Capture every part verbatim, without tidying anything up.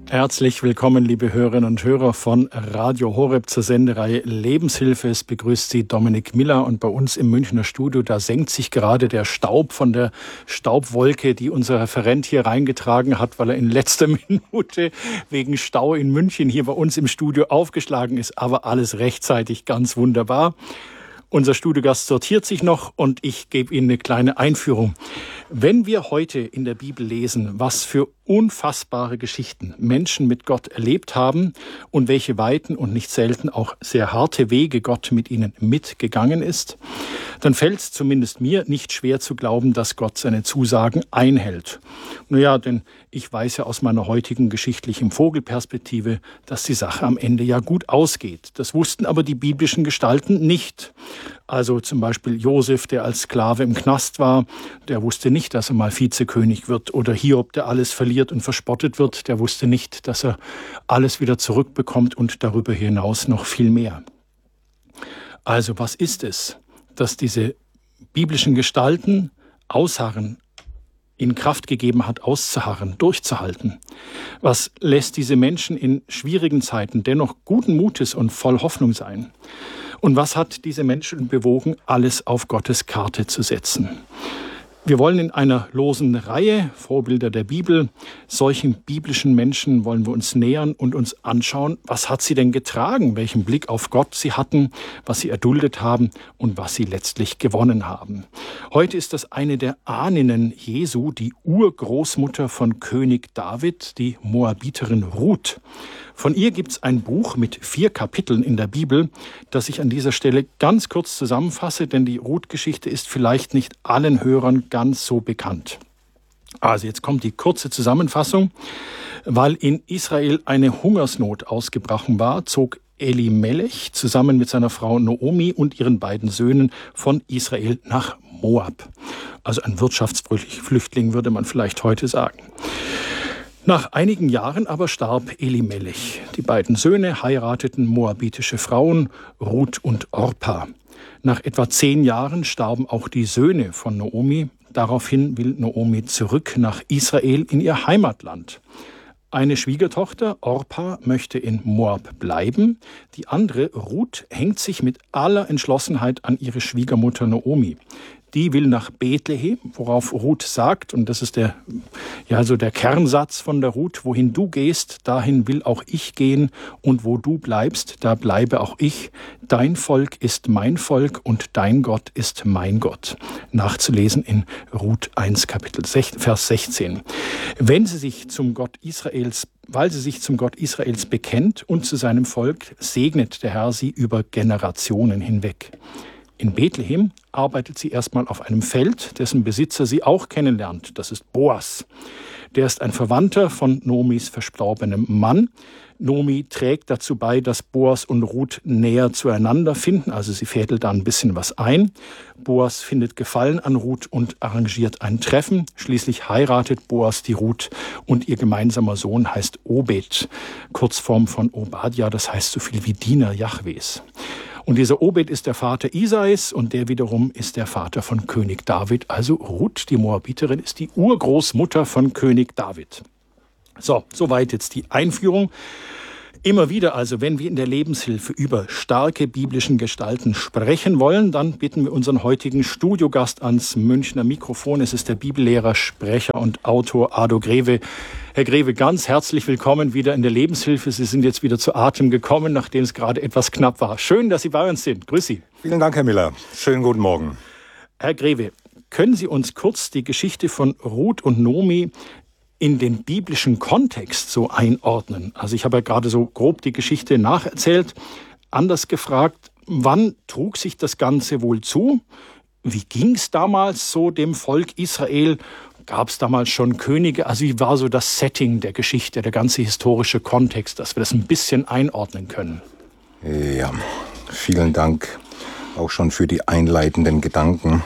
Herzlich willkommen, liebe Hörerinnen und Hörer von Radio Horeb zur Sendereihe Lebenshilfe. Es begrüßt Sie Dominik Miller und bei uns im Münchner Studio, da senkt sich gerade der Staub von der Staubwolke, die unser Referent hier reingetragen hat, weil er in letzter Minute wegen Stau in München hier bei uns im Studio aufgeschlagen ist. Aber alles rechtzeitig, ganz wunderbar. Unser Studiogast sortiert sich noch und ich gebe Ihnen eine kleine Einführung. Wenn wir heute in der Bibel lesen, was für unfassbare Geschichten Menschen mit Gott erlebt haben und welche weiten und nicht selten auch sehr harte Wege Gott mit ihnen mitgegangen ist, dann fällt es zumindest mir nicht schwer zu glauben, dass Gott seine Zusagen einhält. Naja, denn ich weiß ja aus meiner heutigen geschichtlichen Vogelperspektive, dass die Sache am Ende ja gut ausgeht. Das wussten aber die biblischen Gestalten nicht. Also zum Beispiel Josef, der als Sklave im Knast war, der wusste nicht, dass er mal Vizekönig wird. Oder Hiob, der alles verliert und verspottet wird, der wusste nicht, dass er alles wieder zurückbekommt und darüber hinaus noch viel mehr. Also was ist es, dass diese biblischen Gestalten ausharren, in Kraft gegeben hat, auszuharren, durchzuhalten? Was lässt diese Menschen in schwierigen Zeiten dennoch guten Mutes und voll Hoffnung sein? Und was hat diese Menschen bewogen, alles auf Gottes Karte zu setzen? Wir wollen in einer losen Reihe, Vorbilder der Bibel, solchen biblischen Menschen wollen wir uns nähern und uns anschauen, was hat sie denn getragen, welchen Blick auf Gott sie hatten, was sie erduldet haben und was sie letztlich gewonnen haben. Heute ist das eine der Ahninnen Jesu, die Urgroßmutter von König David, die Moabiterin Ruth. Von ihr gibt es ein Buch mit vier Kapiteln in der Bibel, das ich an dieser Stelle ganz kurz zusammenfasse, denn die Ruth-Geschichte ist vielleicht nicht allen Hörern ganz so bekannt. Also jetzt kommt die kurze Zusammenfassung. Weil in Israel eine Hungersnot ausgebrochen war, zog Elimelech zusammen mit seiner Frau Naomi und ihren beiden Söhnen von Israel nach Moab. Also ein Wirtschaftsflüchtling würde man vielleicht heute sagen. Nach einigen Jahren aber starb Elimelech. Die beiden Söhne heirateten moabitische Frauen, Ruth und Orpa. Nach etwa zehn Jahren starben auch die Söhne von Naomi. Daraufhin will Naomi zurück nach Israel in ihr Heimatland. Eine Schwiegertochter, Orpa, möchte in Moab bleiben. Die andere, Ruth, hängt sich mit aller Entschlossenheit an ihre Schwiegermutter Naomi. Die will nach Bethlehem, worauf Ruth sagt, und das ist der, ja, so der Kernsatz von der Ruth: Wohin du gehst, dahin will auch ich gehen, und wo du bleibst, da bleibe auch ich. Dein Volk ist mein Volk und dein Gott ist mein Gott. Nachzulesen in Ruth eins, Kapitel Vers sechzehn. Wenn sie sich zum Gott Israels Weil sie sich zum Gott Israels bekennt und zu seinem Volk, segnet der Herr sie über Generationen hinweg. In Bethlehem arbeitet sie erstmal auf einem Feld, dessen Besitzer sie auch kennenlernt. Das ist Boas. Der ist ein Verwandter von Noomis verstorbenem Mann. Naomi trägt dazu bei, dass Boas und Ruth näher zueinander finden. Also sie fädelt da ein bisschen was ein. Boas findet Gefallen an Ruth und arrangiert ein Treffen. Schließlich heiratet Boas die Ruth und ihr gemeinsamer Sohn heißt Obed. Kurzform von Obadja, das heißt so viel wie Diener Jahwes. Und dieser Obed ist der Vater Isais und der wiederum ist der Vater von König David. Also Ruth, die Moabiterin, ist die Urgroßmutter von König David. So, soweit jetzt die Einführung. Immer wieder also, wenn wir in der Lebenshilfe über starke biblischen Gestalten sprechen wollen, dann bitten wir unseren heutigen Studiogast ans Münchner Mikrofon. Es ist der Bibellehrer, Sprecher und Autor Ado Greve. Herr Greve, ganz herzlich willkommen wieder in der Lebenshilfe. Sie sind jetzt wieder zu Atem gekommen, nachdem es gerade etwas knapp war. Schön, dass Sie bei uns sind. Grüß Sie. Vielen Dank, Herr Miller. Schönen guten Morgen. Herr Greve, können Sie uns kurz die Geschichte von Ruth und Naomi in den biblischen Kontext so einordnen? Also ich habe ja gerade so grob die Geschichte nacherzählt. Anders gefragt, wann trug sich das Ganze wohl zu? Wie ging es damals so dem Volk Israel? Gab es damals schon Könige? Also wie war so das Setting der Geschichte, der ganze historische Kontext, dass wir das ein bisschen einordnen können? Ja, vielen Dank auch schon für die einleitenden Gedanken.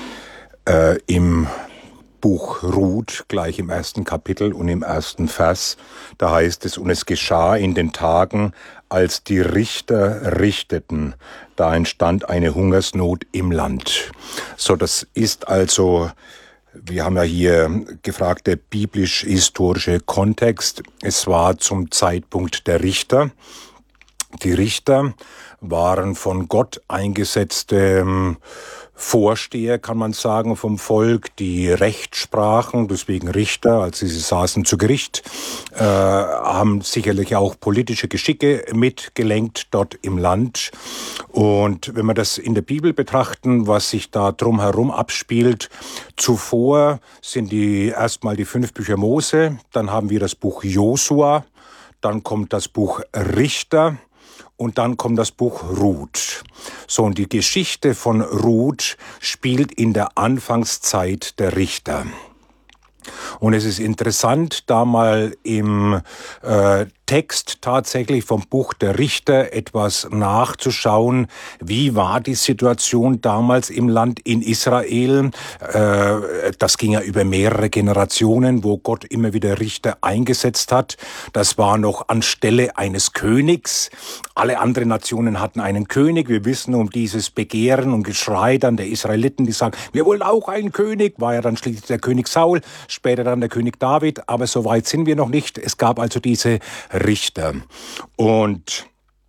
Äh, im Buch Ruth, gleich im ersten Kapitel und im ersten Vers, da heißt es: Und es geschah in den Tagen, als die Richter richteten, da entstand eine Hungersnot im Land. So, das ist also Wir haben ja hier gefragt, der biblisch-historische Kontext. Es war zum Zeitpunkt der Richter. Die Richter waren von Gott eingesetzte Vorsteher, kann man sagen, vom Volk, die Recht sprachen, deswegen Richter, als sie saßen zu Gericht, äh, haben sicherlich auch politische Geschicke mitgelenkt dort im Land. Und wenn wir das in der Bibel betrachten, was sich da drumherum abspielt, zuvor sind die erstmal die fünf Bücher Mose, dann haben wir das Buch Josua, dann kommt das Buch Richter, und dann kommt das Buch Ruth. So, und die Geschichte von Ruth spielt in der Anfangszeit der Richter. Und es ist interessant, da mal im äh, Text tatsächlich vom Buch der Richter etwas nachzuschauen. Wie war die Situation damals im Land in Israel? Äh, das ging ja über mehrere Generationen, wo Gott immer wieder Richter eingesetzt hat. Das war noch anstelle eines Königs. Alle anderen Nationen hatten einen König. Wir wissen um dieses Begehren und Geschrei dann der Israeliten, die sagen, wir wollen auch einen König. War ja dann schließlich der König Saul, später dann der König David. Aber so weit sind wir noch nicht. Es gab also diese Richter. Und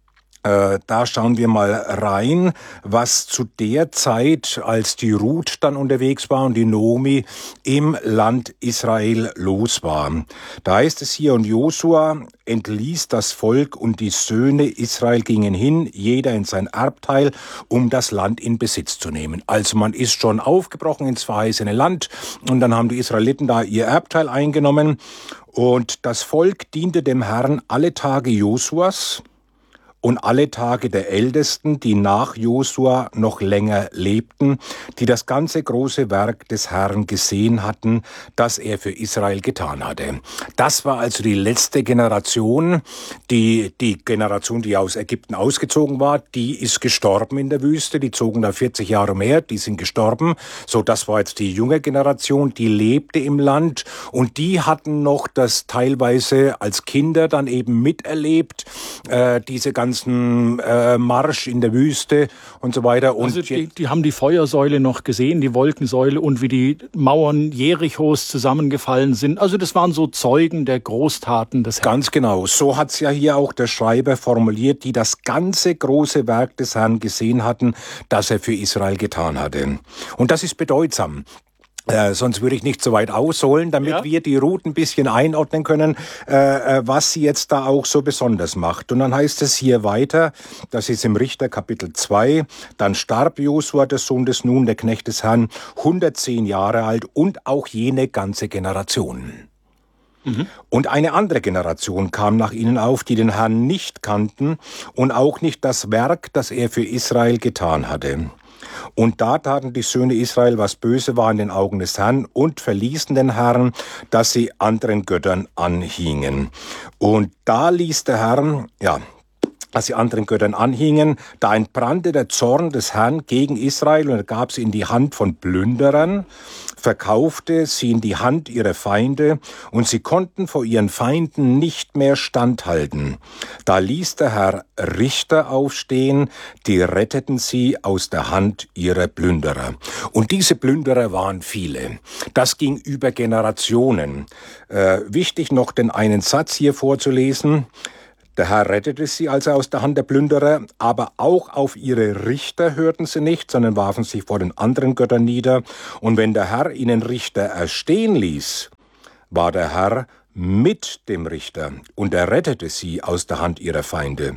äh, da schauen wir mal rein, was zu der Zeit, als die Ruth dann unterwegs war und die Naomi im Land Israel los war. Da heißt es hier, und Josua entließ das Volk und die Söhne Israel gingen hin, jeder in sein Erbteil, um das Land in Besitz zu nehmen. Also man ist schon aufgebrochen ins verheißene Land und dann haben die Israeliten da ihr Erbteil eingenommen. Und das Volk diente dem Herrn alle Tage Josuas und alle Tage der Ältesten, die nach Josua noch länger lebten, die das ganze große Werk des Herrn gesehen hatten, das er für Israel getan hatte. Das war also die letzte Generation, die, die Generation, die aus Ägypten ausgezogen war, die ist gestorben in der Wüste, die zogen da vierzig Jahre umher, die sind gestorben. So, das war jetzt die junge Generation, die lebte im Land und die hatten noch das teilweise als Kinder dann eben miterlebt, äh, diese ganze Äh, Marsch in der Wüste und so weiter. Und also die, die haben die Feuersäule noch gesehen, die Wolkensäule und wie die Mauern Jerichos zusammengefallen sind. Also das waren so Zeugen der Großtaten des Herrn. Ganz genau. So hat es ja hier auch der Schreiber formuliert, die das ganze große Werk des Herrn gesehen hatten, das er für Israel getan hatte. Und das ist bedeutsam. Äh, sonst würde ich nicht so weit ausholen, damit ja. wir die Ruth ein bisschen einordnen können, äh, was sie jetzt da auch so besonders macht. Und dann heißt es hier weiter, das ist im Richter Kapitel zwei, dann starb Josua, der Sohn des Nun, der Knecht des Herrn, hundertzehn Jahre alt und auch jene ganze Generation. Mhm. Und eine andere Generation kam nach ihnen auf, die den Herrn nicht kannten und auch nicht das Werk, das er für Israel getan hatte. Und da taten die Söhne Israel, was böse war in den Augen des Herrn und verließen den Herrn, dass sie anderen Göttern anhingen. Und da ließ der Herr, ja, dass sie anderen Göttern anhingen, da entbrannte der Zorn des Herrn gegen Israel und er gab sie in die Hand von Plünderern, verkaufte sie in die Hand ihrer Feinde und sie konnten vor ihren Feinden nicht mehr standhalten. Da ließ der Herr Richter aufstehen, die retteten sie aus der Hand ihrer Plünderer. Und diese Plünderer waren viele. Das ging über Generationen. Äh, wichtig noch den einen Satz hier vorzulesen. Der Herr rettete sie also aus der Hand der Plünderer, aber auch auf ihre Richter hörten sie nicht, sondern warfen sich vor den anderen Göttern nieder. Und wenn der Herr ihnen Richter erstehen ließ, war der Herr mit dem Richter und er rettete sie aus der Hand ihrer Feinde.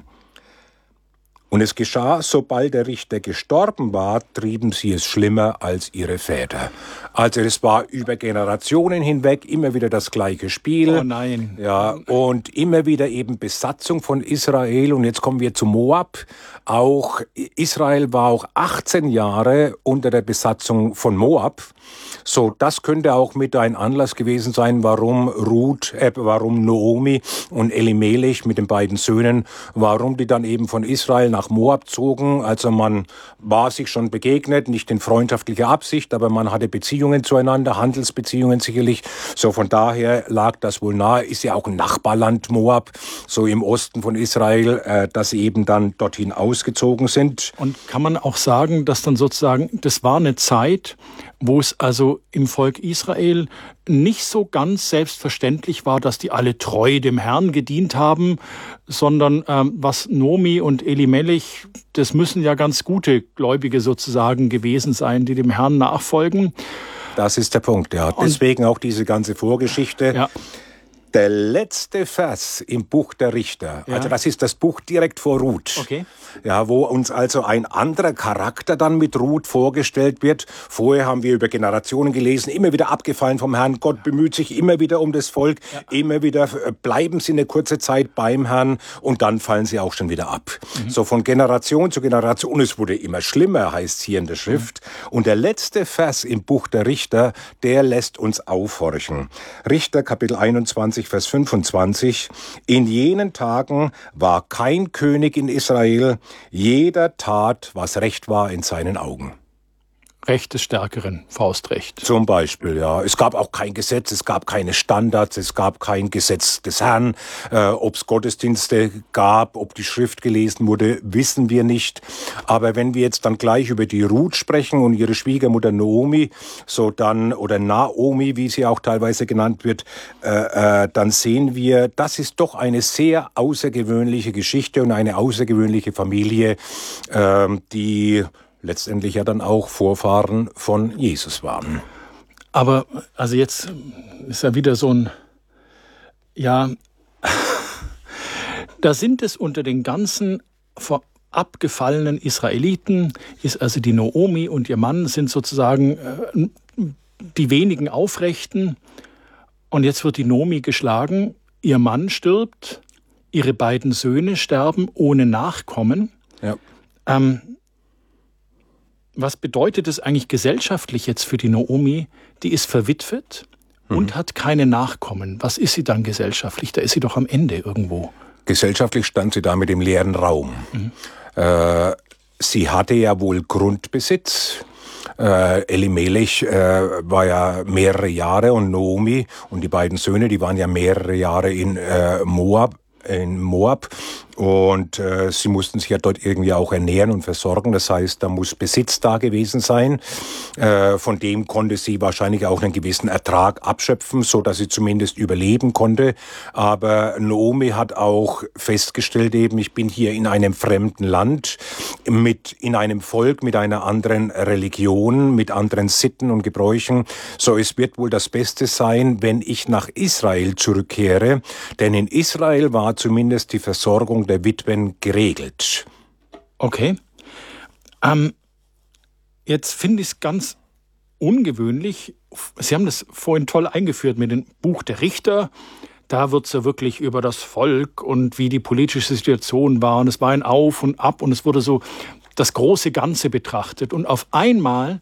Und es geschah, sobald der Richter gestorben war, trieben sie es schlimmer als ihre Väter. Also es war über Generationen hinweg immer wieder das gleiche Spiel. Oh nein. Ja, und immer wieder eben Besatzung von Israel. Und jetzt kommen wir zu Moab. Auch Israel war auch achtzehn Jahre unter der Besatzung von Moab. So, das könnte auch mit ein Anlass gewesen sein, warum Ruth, äh, warum Naomi und Elimelech mit den beiden Söhnen, warum die dann eben von Israel nach Moab zogen. Also man war sich schon begegnet, nicht in freundschaftlicher Absicht, aber man hatte Beziehungen zueinander, Handelsbeziehungen sicherlich. So, von daher lag das wohl nahe. Ist ja auch ein Nachbarland Moab, so im Osten von Israel, äh, dass sie eben dann dorthin ausgezogen sind. Und kann man auch sagen, dass dann sozusagen, das war eine Zeit, wo es also im Volk Israel nicht so ganz selbstverständlich war, dass die alle treu dem Herrn gedient haben, sondern ähm, was Nomi und Elimelech, das müssen ja ganz gute Gläubige sozusagen gewesen sein, die dem Herrn nachfolgen. Das ist der Punkt, ja. Und deswegen auch diese ganze Vorgeschichte. Ja. Der letzte Vers im Buch der Richter, Ja. also das ist das Buch direkt vor Ruth, Okay. ja, wo uns also ein anderer Charakter dann mit Ruth vorgestellt wird. Vorher haben wir über Generationen gelesen, immer wieder abgefallen vom Herrn. Gott bemüht sich immer wieder um das Volk, ja. immer wieder bleiben sie eine kurze Zeit beim Herrn und dann fallen sie auch schon wieder ab. Mhm. So von Generation zu Generation, und es wurde immer schlimmer, heißt es hier in der Schrift. Mhm. Und der letzte Vers im Buch der Richter, der lässt uns aufhorchen. Richter Kapitel einundzwanzig, Vers fünfundzwanzig. In jenen Tagen war kein König in Israel, jeder tat, was recht war in seinen Augen. Recht des Stärkeren, Faustrecht. Zum Beispiel, ja. Es gab auch kein Gesetz, es gab keine Standards, es gab kein Gesetz des Herrn. Äh, ob es Gottesdienste gab, ob die Schrift gelesen wurde, wissen wir nicht. Aber wenn wir jetzt dann gleich über die Ruth sprechen und ihre Schwiegermutter Naomi, so dann, oder Naomi, wie sie auch teilweise genannt wird, äh, äh, dann sehen wir, das ist doch eine sehr außergewöhnliche Geschichte und eine außergewöhnliche Familie, äh, die letztendlich ja dann auch Vorfahren von Jesus waren. Aber, also jetzt ist ja wieder so ein, ja, da sind es unter den ganzen abgefallenen Israeliten, ist also die Naomi und ihr Mann sind sozusagen äh, die wenigen Aufrechten. Und jetzt wird die Naomi geschlagen, ihr Mann stirbt, ihre beiden Söhne sterben ohne Nachkommen. Ja. Ähm, Was bedeutet es eigentlich gesellschaftlich jetzt für die Naomi? Die ist verwitwet mhm. und hat keine Nachkommen. Was ist sie dann gesellschaftlich? Da ist sie doch am Ende irgendwo. Gesellschaftlich stand sie da mit dem leeren Raum. Mhm. Äh, sie hatte ja wohl Grundbesitz. Äh, Elimelech äh, war ja mehrere Jahre und Naomi und die beiden Söhne, die waren ja mehrere Jahre in äh, Moab. in Moab und äh, sie mussten sich ja dort irgendwie auch ernähren und versorgen. Das heißt, da muss Besitz da gewesen sein. Äh, von dem konnte sie wahrscheinlich auch einen gewissen Ertrag abschöpfen, so dass sie zumindest überleben konnte. Aber Naomi hat auch festgestellt eben, ich bin hier in einem fremden Land, mit in einem Volk mit einer anderen Religion, mit anderen Sitten und Gebräuchen. So, es wird wohl das Beste sein, wenn ich nach Israel zurückkehre, denn in Israel war zumindest die Versorgung der Witwen geregelt. Okay. Ähm, jetzt finde ich es ganz ungewöhnlich. Sie haben das vorhin toll eingeführt mit dem Buch der Richter. Da wird es ja wirklich über das Volk und wie die politische Situation war. Und es war ein Auf und Ab und es wurde so das große Ganze betrachtet. Und auf einmal,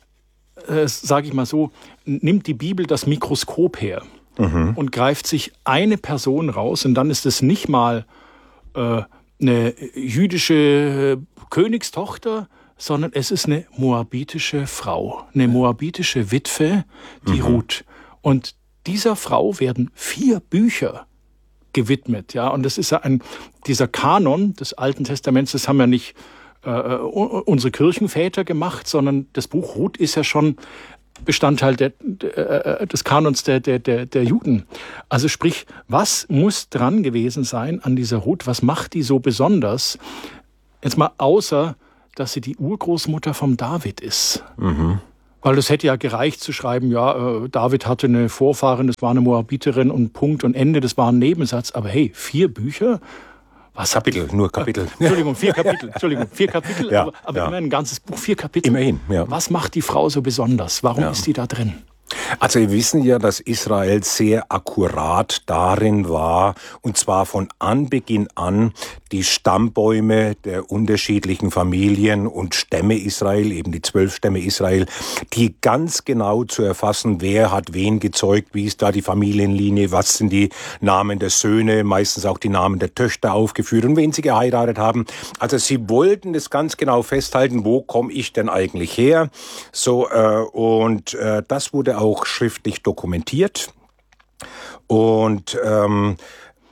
äh, sage ich mal so, nimmt die Bibel das Mikroskop her. Mhm. Und greift sich eine Person raus und dann ist es nicht mal äh, eine jüdische Königstochter, sondern es ist eine moabitische Frau, eine moabitische Witwe, die mhm. Ruth. Und dieser Frau werden vier Bücher gewidmet, ja. Und das ist ja ein dieser Kanon des Alten Testaments. Das haben ja nicht äh, unsere Kirchenväter gemacht, sondern das Buch Ruth ist ja schon Bestandteil der, der, des Kanons der, der, der, der Juden. Also sprich, was muss dran gewesen sein an dieser Ruth? Was macht die so besonders? Jetzt mal außer, dass sie die Urgroßmutter vom David ist. Mhm. Weil es hätte ja gereicht zu schreiben, ja, David hatte eine Vorfahrin, das war eine Moabiterin und Punkt und Ende, das war ein Nebensatz. Aber hey, vier Bücher? Was Kapitel, nur Kapitel. Äh, Entschuldigung, vier Kapitel. Entschuldigung, vier Kapitel, ja, aber, aber ja. immerhin ein ganzes Buch, vier Kapitel. Immerhin, ja. Was macht die Frau so besonders? Warum ja. ist die da drin? Also wir wissen ja, dass Israel sehr akkurat darin war, und zwar von Anbeginn an, die Stammbäume der unterschiedlichen Familien und Stämme Israel, eben die zwölf Stämme Israel, die ganz genau zu erfassen, wer hat wen gezeugt, wie ist da die Familienlinie, was sind die Namen der Söhne, meistens auch die Namen der Töchter aufgeführt und wen sie geheiratet haben. Also sie wollten das ganz genau festhalten, wo komme ich denn eigentlich her? So äh, und äh, das wurde auch schriftlich dokumentiert. Und ähm,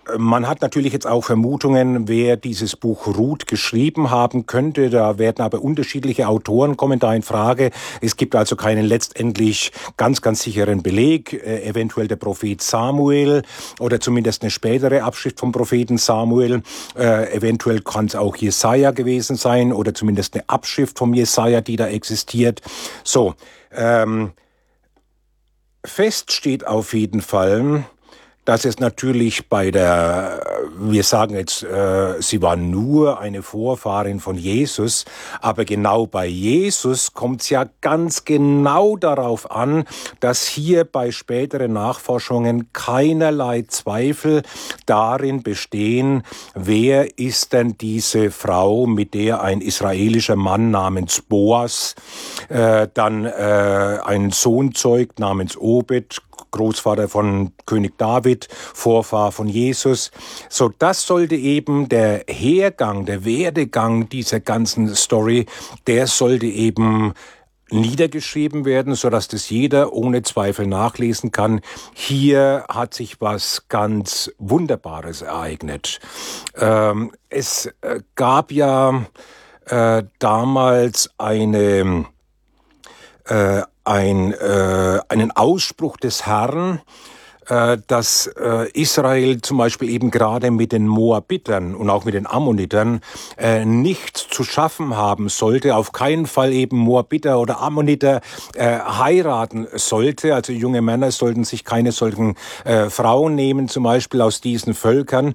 man hat natürlich jetzt auch Vermutungen, wer dieses Buch Ruth geschrieben haben könnte. Da werden aber unterschiedliche Autoren kommen da in Frage. Es gibt also keinen letztendlich ganz, ganz sicheren Beleg. Äh, eventuell der Prophet Samuel oder zumindest eine spätere Abschrift vom Propheten Samuel. Äh, eventuell kann es auch Jesaja gewesen sein oder zumindest eine Abschrift vom Jesaja, die da existiert. So, ähm, fest steht auf jeden Fall, dass es natürlich bei der, wir sagen jetzt, äh, sie war nur eine Vorfahrin von Jesus, aber genau bei Jesus kommt es ja ganz genau darauf an, dass hier bei späteren Nachforschungen keinerlei Zweifel darin bestehen, wer ist denn diese Frau, mit der ein israelischer Mann namens Boas äh, dann äh, einen Sohn zeugt namens Obed, Großvater von König David, Vorfahr von Jesus. So, das sollte eben der Hergang, der Werdegang dieser ganzen Story, der sollte eben niedergeschrieben werden, sodass das jeder ohne Zweifel nachlesen kann. Hier hat sich was ganz Wunderbares ereignet. Ähm, es äh, gab ja äh, damals eine äh, ein, äh, einen Ausspruch des Herrn, äh, dass äh, Israel zum Beispiel eben gerade mit den Moabitern und auch mit den Ammonitern äh, nichts zu schaffen haben sollte, auf keinen Fall eben Moabiter oder Ammoniter äh, heiraten sollte. Also junge Männer sollten sich keine solchen äh, Frauen nehmen, zum Beispiel aus diesen Völkern.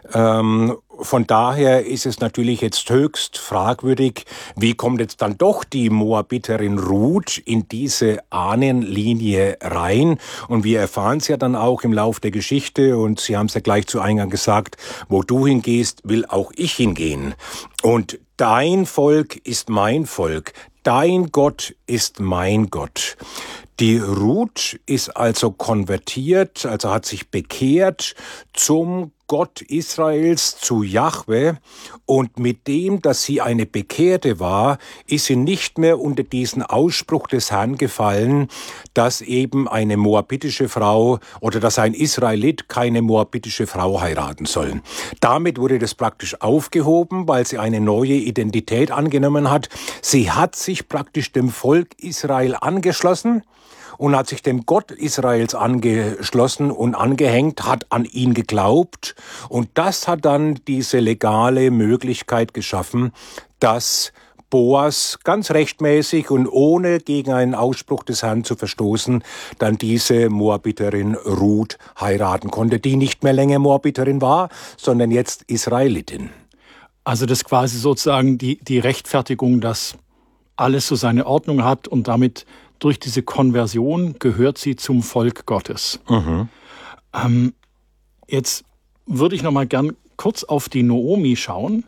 Ähm, Von daher ist es natürlich jetzt höchst fragwürdig, wie kommt jetzt dann doch die Moabiterin Ruth in diese Ahnenlinie rein? Und wir erfahren es ja dann auch im Lauf der Geschichte, und Sie haben es ja gleich zu Eingang gesagt, wo du hingehst, will auch ich hingehen. Und dein Volk ist mein Volk, dein Gott ist mein Gott. Die Ruth ist also konvertiert, also hat sich bekehrt zum Gott Israels, zu Jahwe, und mit dem, dass sie eine Bekehrte war, ist sie nicht mehr unter diesen Ausspruch des Herrn gefallen, dass eben eine moabitische Frau oder dass ein Israelit keine moabitische Frau heiraten soll. Damit wurde das praktisch aufgehoben, weil sie eine neue Identität angenommen hat. Sie hat sich praktisch dem Volk Israel angeschlossen und hat sich dem Gott Israels angeschlossen und angehängt, hat an ihn geglaubt. Und das hat dann diese legale Möglichkeit geschaffen, dass Boas ganz rechtmäßig und ohne gegen einen Ausspruch des Herrn zu verstoßen, dann diese Moabiterin Ruth heiraten konnte, die nicht mehr länger Moabiterin war, sondern jetzt Israelitin. Also das quasi sozusagen die, die Rechtfertigung, dass alles so seine Ordnung hat, und damit durch diese Konversion gehört sie zum Volk Gottes. Mhm. Ähm, jetzt würde ich noch mal gern kurz auf die Naomi schauen.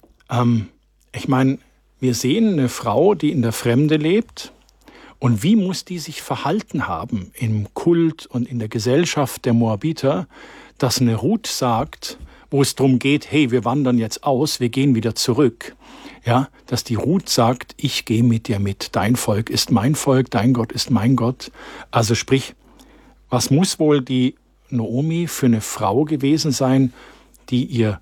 Ähm, ich meine, wir sehen eine Frau, die in der Fremde lebt. Und wie muss die sich verhalten haben im Kult und in der Gesellschaft der Moabiter, dass eine Ruth sagt, wo es darum geht, hey, wir wandern jetzt aus, wir gehen wieder zurück. Ja, dass die Ruth sagt, ich gehe mit dir mit, dein Volk ist mein Volk, dein Gott ist mein Gott. Also sprich, was muss wohl die Naomi für eine Frau gewesen sein, die ihr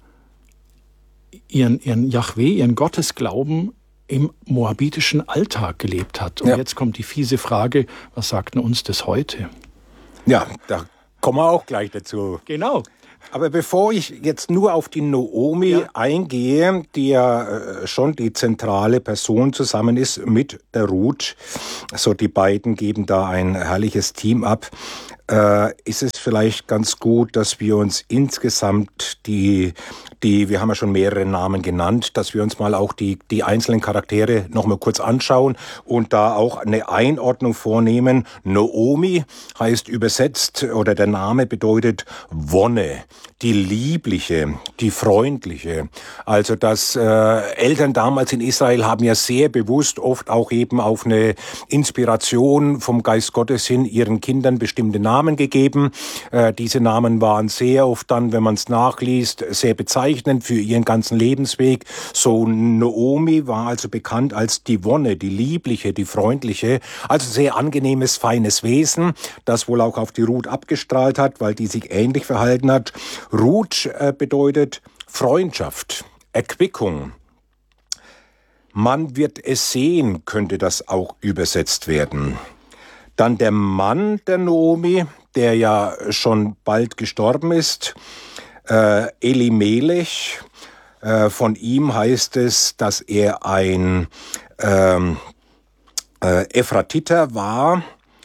ihren, ihren Jahwe, ihren Gottesglauben im moabitischen Alltag gelebt hat. Und ja. Jetzt kommt die fiese Frage, was sagt denn uns das heute? Ja, da kommen wir auch gleich dazu. Genau. Aber bevor ich jetzt nur auf die Naomi ja. eingehe, die ja äh, schon die zentrale Person zusammen ist mit der Ruth, so die beiden geben da ein herrliches Team ab, äh, ist es vielleicht ganz gut, dass wir uns insgesamt die, die, wir haben ja schon mehrere Namen genannt, dass wir uns mal auch die, die einzelnen Charaktere noch mal kurz anschauen und da auch eine Einordnung vornehmen. Naomi heißt übersetzt, oder der Name bedeutet Wonne, die liebliche, die freundliche. Also dass äh, Eltern damals in Israel haben ja sehr bewusst oft auch eben auf eine Inspiration vom Geist Gottes hin ihren Kindern bestimmte Namen Namen gegeben. Äh, diese Namen waren sehr oft dann, wenn man es nachliest, sehr bezeichnend für ihren ganzen Lebensweg. So Naomi war also bekannt als die Wonne, die Liebliche, die Freundliche, also sehr angenehmes, feines Wesen, das wohl auch auf die Ruth abgestrahlt hat, weil die sich ähnlich verhalten hat. Ruth äh, bedeutet Freundschaft, Erquickung. Man wird es sehen, könnte das auch übersetzt werden. Dann der Mann der Naomi, der ja schon bald gestorben ist, äh, Elimelech. Äh, von ihm heißt es, dass er ein ähm, äh, Ephratiter war.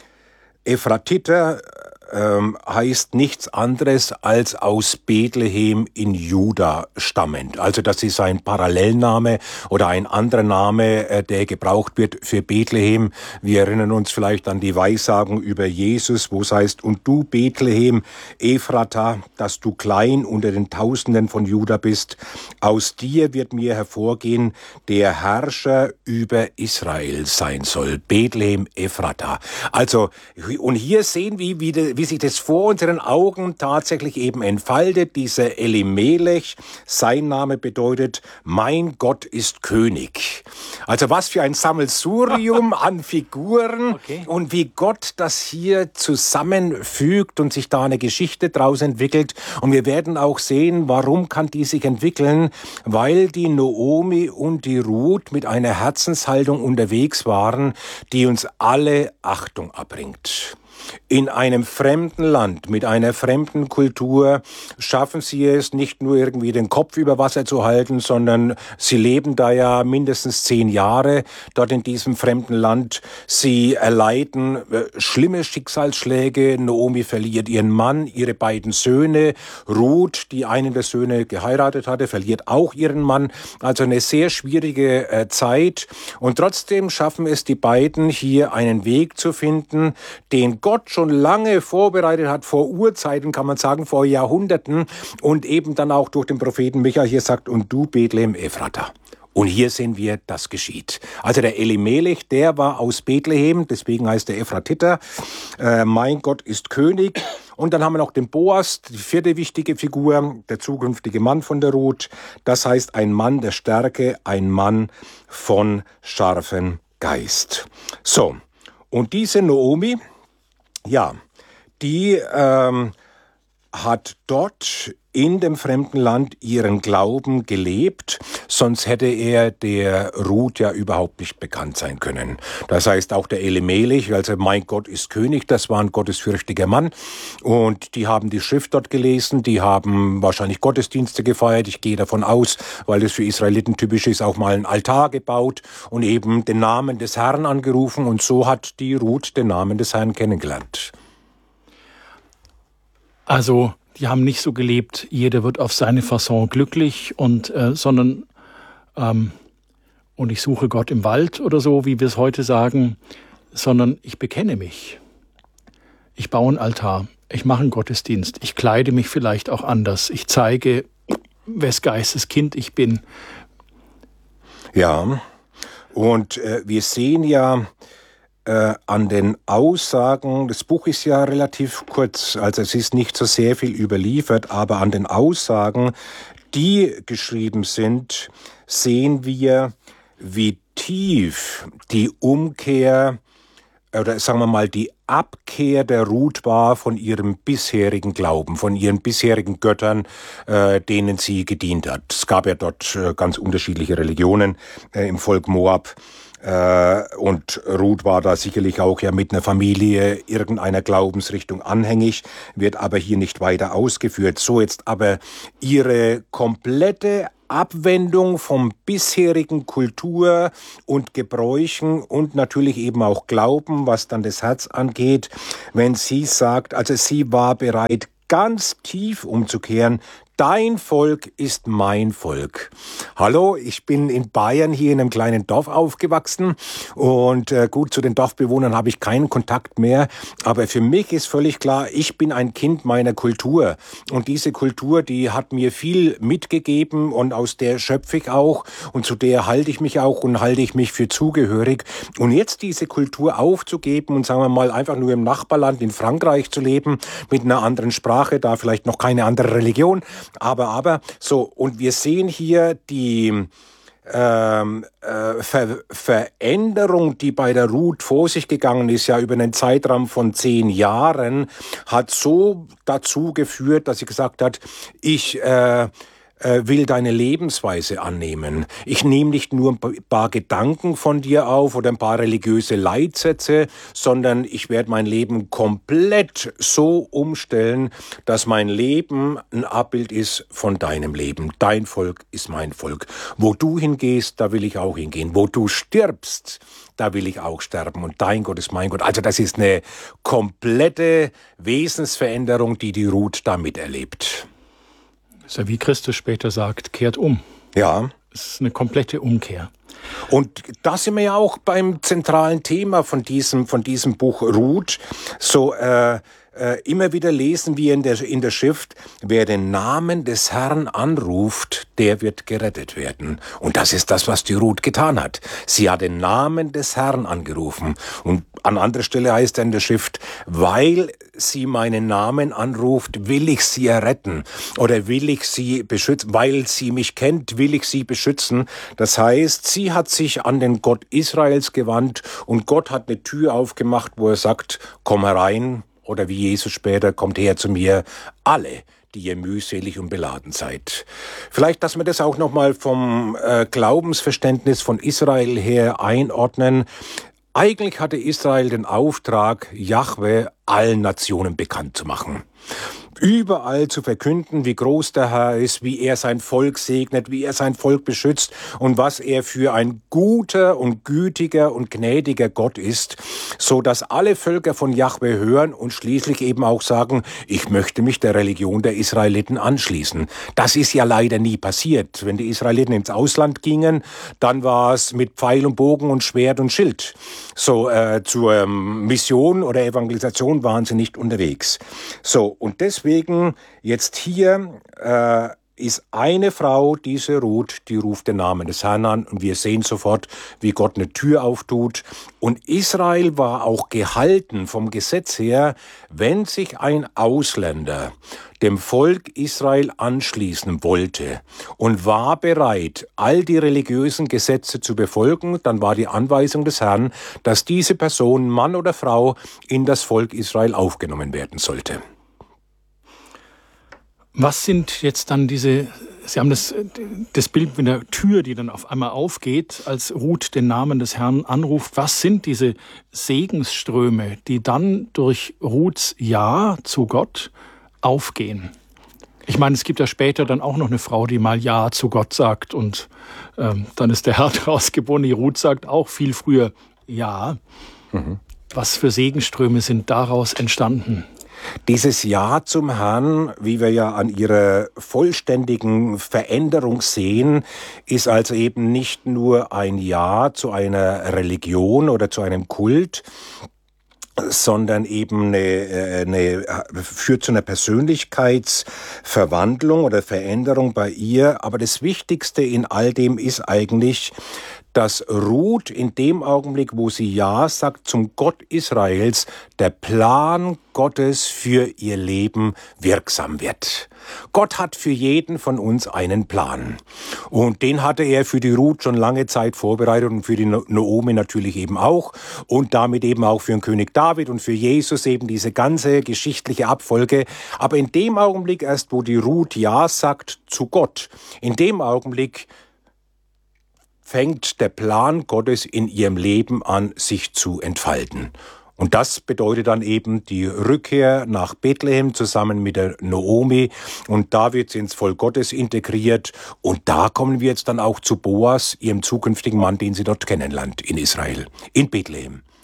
Ephratiter ähm, heißt nichts anderes als aus Bethlehem in Juda stammend. Also das ist ein Parallelname oder ein anderer Name, äh, der gebraucht wird für Bethlehem. Wir erinnern uns vielleicht an die Weissagung über Jesus, wo es heißt, und du Bethlehem, Ephrata, dass du klein unter den Tausenden von Juda bist, aus dir wird mir hervorgehen, der Herrscher über Israel sein soll. Bethlehem, Ephrata. Also, und hier sehen wir, wie, wie wie sich das vor unseren Augen tatsächlich eben entfaltet. Dieser Elimelech, sein Name bedeutet, mein Gott ist König. Also was für ein Sammelsurium an Figuren okay. Und wie Gott das hier zusammenfügt und sich da eine Geschichte draus entwickelt. Und wir werden auch sehen, warum kann die sich entwickeln, weil die Naomi und die Ruth mit einer Herzenshaltung unterwegs waren, die uns alle Achtung abbringt. In einem fremden Land, mit einer fremden Kultur schaffen sie es, nicht nur irgendwie den Kopf über Wasser zu halten, sondern sie leben da ja mindestens zehn Jahre dort in diesem fremden Land. Sie erleiden äh, schlimme Schicksalsschläge. Naomi verliert ihren Mann, ihre beiden Söhne. Ruth, die einen der Söhne geheiratet hatte, verliert auch ihren Mann. Also eine sehr schwierige äh, Zeit. Und trotzdem schaffen es die beiden, hier einen Weg zu finden, den Gott Gott schon lange vorbereitet hat, vor Urzeiten, kann man sagen, vor Jahrhunderten, und eben dann auch durch den Propheten Micha hier sagt, und du Bethlehem Ephrata. Und hier sehen wir, das geschieht. Also der Elimelech, der war aus Bethlehem, deswegen heißt der Ephratiter. Äh, mein Gott ist König. Und dann haben wir noch den Boas, die vierte wichtige Figur, der zukünftige Mann von der Ruth. Das heißt ein Mann der Stärke, ein Mann von scharfem Geist. So, und diese Naomi, ja, die ähm, hat dort in dem fremden Land ihren Glauben gelebt, sonst hätte er der Ruth ja überhaupt nicht bekannt sein können. Das heißt auch der Elimelech, also mein Gott ist König, das war ein gottesfürchtiger Mann, und die haben die Schrift dort gelesen, die haben wahrscheinlich Gottesdienste gefeiert, ich gehe davon aus, weil es für Israeliten typisch ist, auch mal einen Altar gebaut und eben den Namen des Herrn angerufen, und so hat die Ruth den Namen des Herrn kennengelernt. Also die haben nicht so gelebt, jeder wird auf seine Fasson glücklich, und äh, sondern ähm, und ich suche Gott im Wald oder so, wie wir es heute sagen, sondern ich bekenne mich. Ich baue einen Altar, ich mache einen Gottesdienst, ich kleide mich vielleicht auch anders, ich zeige, wes Geistes Kind ich bin. Ja, und äh, wir sehen ja, Äh, an den Aussagen, das Buch ist ja relativ kurz, also es ist nicht so sehr viel überliefert, aber an den Aussagen, die geschrieben sind, sehen wir, wie tief die Umkehr oder sagen wir mal die Abkehr der Ruth war von ihrem bisherigen Glauben, von ihren bisherigen Göttern, äh, denen sie gedient hat. Es gab ja dort äh, ganz unterschiedliche Religionen äh, im Volk Moab. Und Ruth war da sicherlich auch ja mit einer Familie irgendeiner Glaubensrichtung anhängig, wird aber hier nicht weiter ausgeführt. So jetzt aber ihre komplette Abwendung vom bisherigen Kultur und Gebräuchen und natürlich eben auch Glauben, was dann das Herz angeht, wenn sie sagt, also sie war bereit, ganz tief umzukehren, Dein Volk ist mein Volk. Hallo, ich bin in Bayern hier in einem kleinen Dorf aufgewachsen und äh, gut, zu den Dorfbewohnern habe ich keinen Kontakt mehr, aber für mich ist völlig klar, ich bin ein Kind meiner Kultur und diese Kultur, die hat mir viel mitgegeben und aus der schöpfe ich auch und zu der halte ich mich auch und halte ich mich für zugehörig und jetzt diese Kultur aufzugeben und sagen wir mal einfach nur im Nachbarland in Frankreich zu leben, mit einer anderen Sprache, da vielleicht noch keine andere Religion, Aber, aber, so, und wir sehen hier die ähm, äh, Ver- Veränderung, die bei der Ruth vor sich gegangen ist, ja über einen Zeitraum von zehn Jahren, hat so dazu geführt, dass sie gesagt hat, ich äh, will deine Lebensweise annehmen. Ich nehme nicht nur ein paar Gedanken von dir auf oder ein paar religiöse Leitsätze, sondern ich werde mein Leben komplett so umstellen, dass mein Leben ein Abbild ist von deinem Leben. Dein Volk ist mein Volk. Wo du hingehst, da will ich auch hingehen. Wo du stirbst, da will ich auch sterben. Und dein Gott ist mein Gott. Also das ist eine komplette Wesensveränderung, die die Ruth da miterlebt. Das ist ja wie Christus später sagt, kehrt um. Ja. Es ist eine komplette Umkehr. Und da sind wir ja auch beim zentralen Thema von diesem, von diesem Buch Ruth. So, äh, äh, immer wieder lesen wir in der, in der Schrift, wer den Namen des Herrn anruft, der wird gerettet werden. Und das ist das, was die Ruth getan hat. Sie hat den Namen des Herrn angerufen. Und an anderer Stelle heißt er in der Schrift, weil sie meinen Namen anruft, will ich sie erretten oder will ich sie beschützen, weil sie mich kennt, will ich sie beschützen. Das heißt, sie hat sich an den Gott Israels gewandt und Gott hat eine Tür aufgemacht, wo er sagt, komm herein, oder wie Jesus später, kommt her zu mir, alle, die ihr mühselig und beladen seid. Vielleicht, dass wir das auch nochmal vom äh, Glaubensverständnis von Israel her einordnen. Eigentlich hatte Israel den Auftrag, Jahwe allen Nationen bekannt zu machen. Überall zu verkünden, wie groß der Herr ist, wie er sein Volk segnet, wie er sein Volk beschützt und was er für ein guter und gütiger und gnädiger Gott ist, so dass alle Völker von Jahwe hören und schließlich eben auch sagen, ich möchte mich der Religion der Israeliten anschließen. Das ist ja leider nie passiert. Wenn die Israeliten ins Ausland gingen, dann war es mit Pfeil und Bogen und Schwert und Schild. So äh, zur ähm, Mission oder Evangelisation waren sie nicht unterwegs. So, und deswegen Deswegen jetzt hier äh, ist eine Frau, diese Ruth, die ruft den Namen des Herrn an und wir sehen sofort, wie Gott eine Tür auftut. Und Israel war auch gehalten vom Gesetz her, wenn sich ein Ausländer dem Volk Israel anschließen wollte und war bereit, all die religiösen Gesetze zu befolgen, dann war die Anweisung des Herrn, dass diese Person, Mann oder Frau, in das Volk Israel aufgenommen werden sollte. Was sind jetzt dann diese, Sie haben das, das Bild mit der Tür, die dann auf einmal aufgeht, als Ruth den Namen des Herrn anruft. Was sind diese Segensströme, die dann durch Ruths Ja zu Gott aufgehen? Ich meine, es gibt ja später dann auch noch eine Frau, die mal Ja zu Gott sagt und ähm, dann ist der Herr daraus geboren. Die Ruth sagt auch viel früher Ja. Mhm. Was für Segensströme sind daraus entstanden? Dieses Ja zum Herrn, wie wir ja an ihrer vollständigen Veränderung sehen, ist also eben nicht nur ein Ja zu einer Religion oder zu einem Kult, sondern eben eine, eine, führt zu einer Persönlichkeitsverwandlung oder Veränderung bei ihr. Aber das Wichtigste in all dem ist eigentlich, dass Ruth in dem Augenblick, wo sie Ja sagt zum Gott Israels, der Plan Gottes für ihr Leben wirksam wird. Gott hat für jeden von uns einen Plan. Und den hatte er für die Ruth schon lange Zeit vorbereitet und für die Naomi natürlich eben auch. Und damit eben auch für den König David und für Jesus eben diese ganze geschichtliche Abfolge. Aber in dem Augenblick erst, wo die Ruth Ja sagt zu Gott, in dem Augenblick fängt der Plan Gottes in ihrem Leben an, sich zu entfalten. Und das bedeutet dann eben die Rückkehr nach Bethlehem zusammen mit der Naomi. Und da wird sie ins Volk Gottes integriert. Und da kommen wir jetzt dann auch zu Boas, ihrem zukünftigen Mann, den sie dort kennenlernt in Israel, in Bethlehem.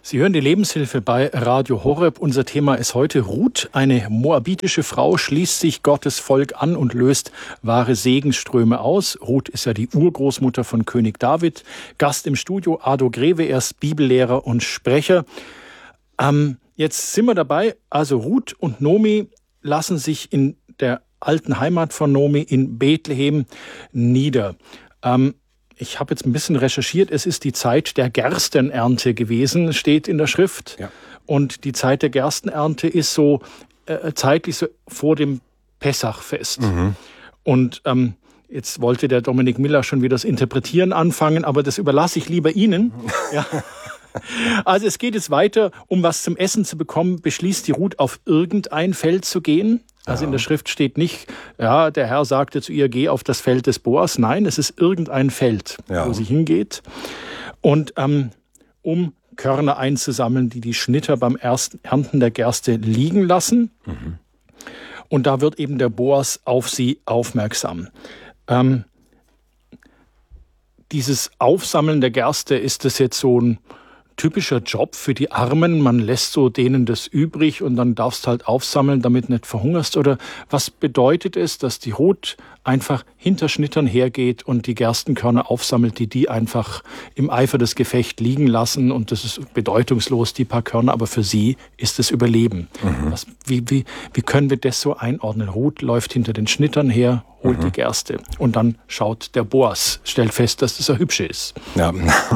Sie hören die Lebenshilfe bei Radio Horeb. Unser Thema ist heute Ruth. Eine moabitische Frau schließt sich Gottes Volk an und löst wahre Segensströme aus. Ruth ist ja die Urgroßmutter von König David. Gast im Studio Ado Greve, er ist Bibellehrer und Sprecher. Ähm, jetzt sind wir dabei. Also Ruth und Nomi lassen sich in der alten Heimat von Nomi in Bethlehem nieder. Ähm, Ich habe jetzt ein bisschen recherchiert. Es ist die Zeit der Gerstenernte gewesen, steht in der Schrift. Ja. Und die Zeit der Gerstenernte ist so äh, zeitlich so vor dem Pessachfest. Mhm. Und ähm, jetzt wollte der Dominik Miller schon wieder das Interpretieren anfangen, aber das überlasse ich lieber Ihnen. Ja. Also es geht jetzt weiter, um was zum Essen zu bekommen, beschließt die Ruth, auf irgendein Feld zu gehen. Also ja. In der Schrift steht nicht, ja, der Herr sagte zu ihr, geh auf das Feld des Boas. Nein, es ist irgendein Feld, ja. wo sie hingeht. Und ähm, um Körner einzusammeln, die die Schnitter beim ersten Ernten der Gerste liegen lassen. Mhm. Und da wird eben der Boas auf sie aufmerksam. Ähm, dieses Aufsammeln der Gerste, ist das jetzt so ein typischer Job für die Armen? Man lässt so denen das übrig und dann darfst halt aufsammeln, damit nicht verhungerst? Oder was bedeutet es, dass die Ruth einfach hinter Schnittern hergeht und die Gerstenkörner aufsammelt, die die einfach im Eifer des Gefechts liegen lassen, und das ist bedeutungslos, die paar Körner, aber für sie ist es Überleben. Mhm. Was, wie, wie, wie können wir das so einordnen? Ruth läuft hinter den Schnittern her, holt mhm. die Gerste und dann schaut der Boas, stellt fest, dass das eine hübsche ist. Ja.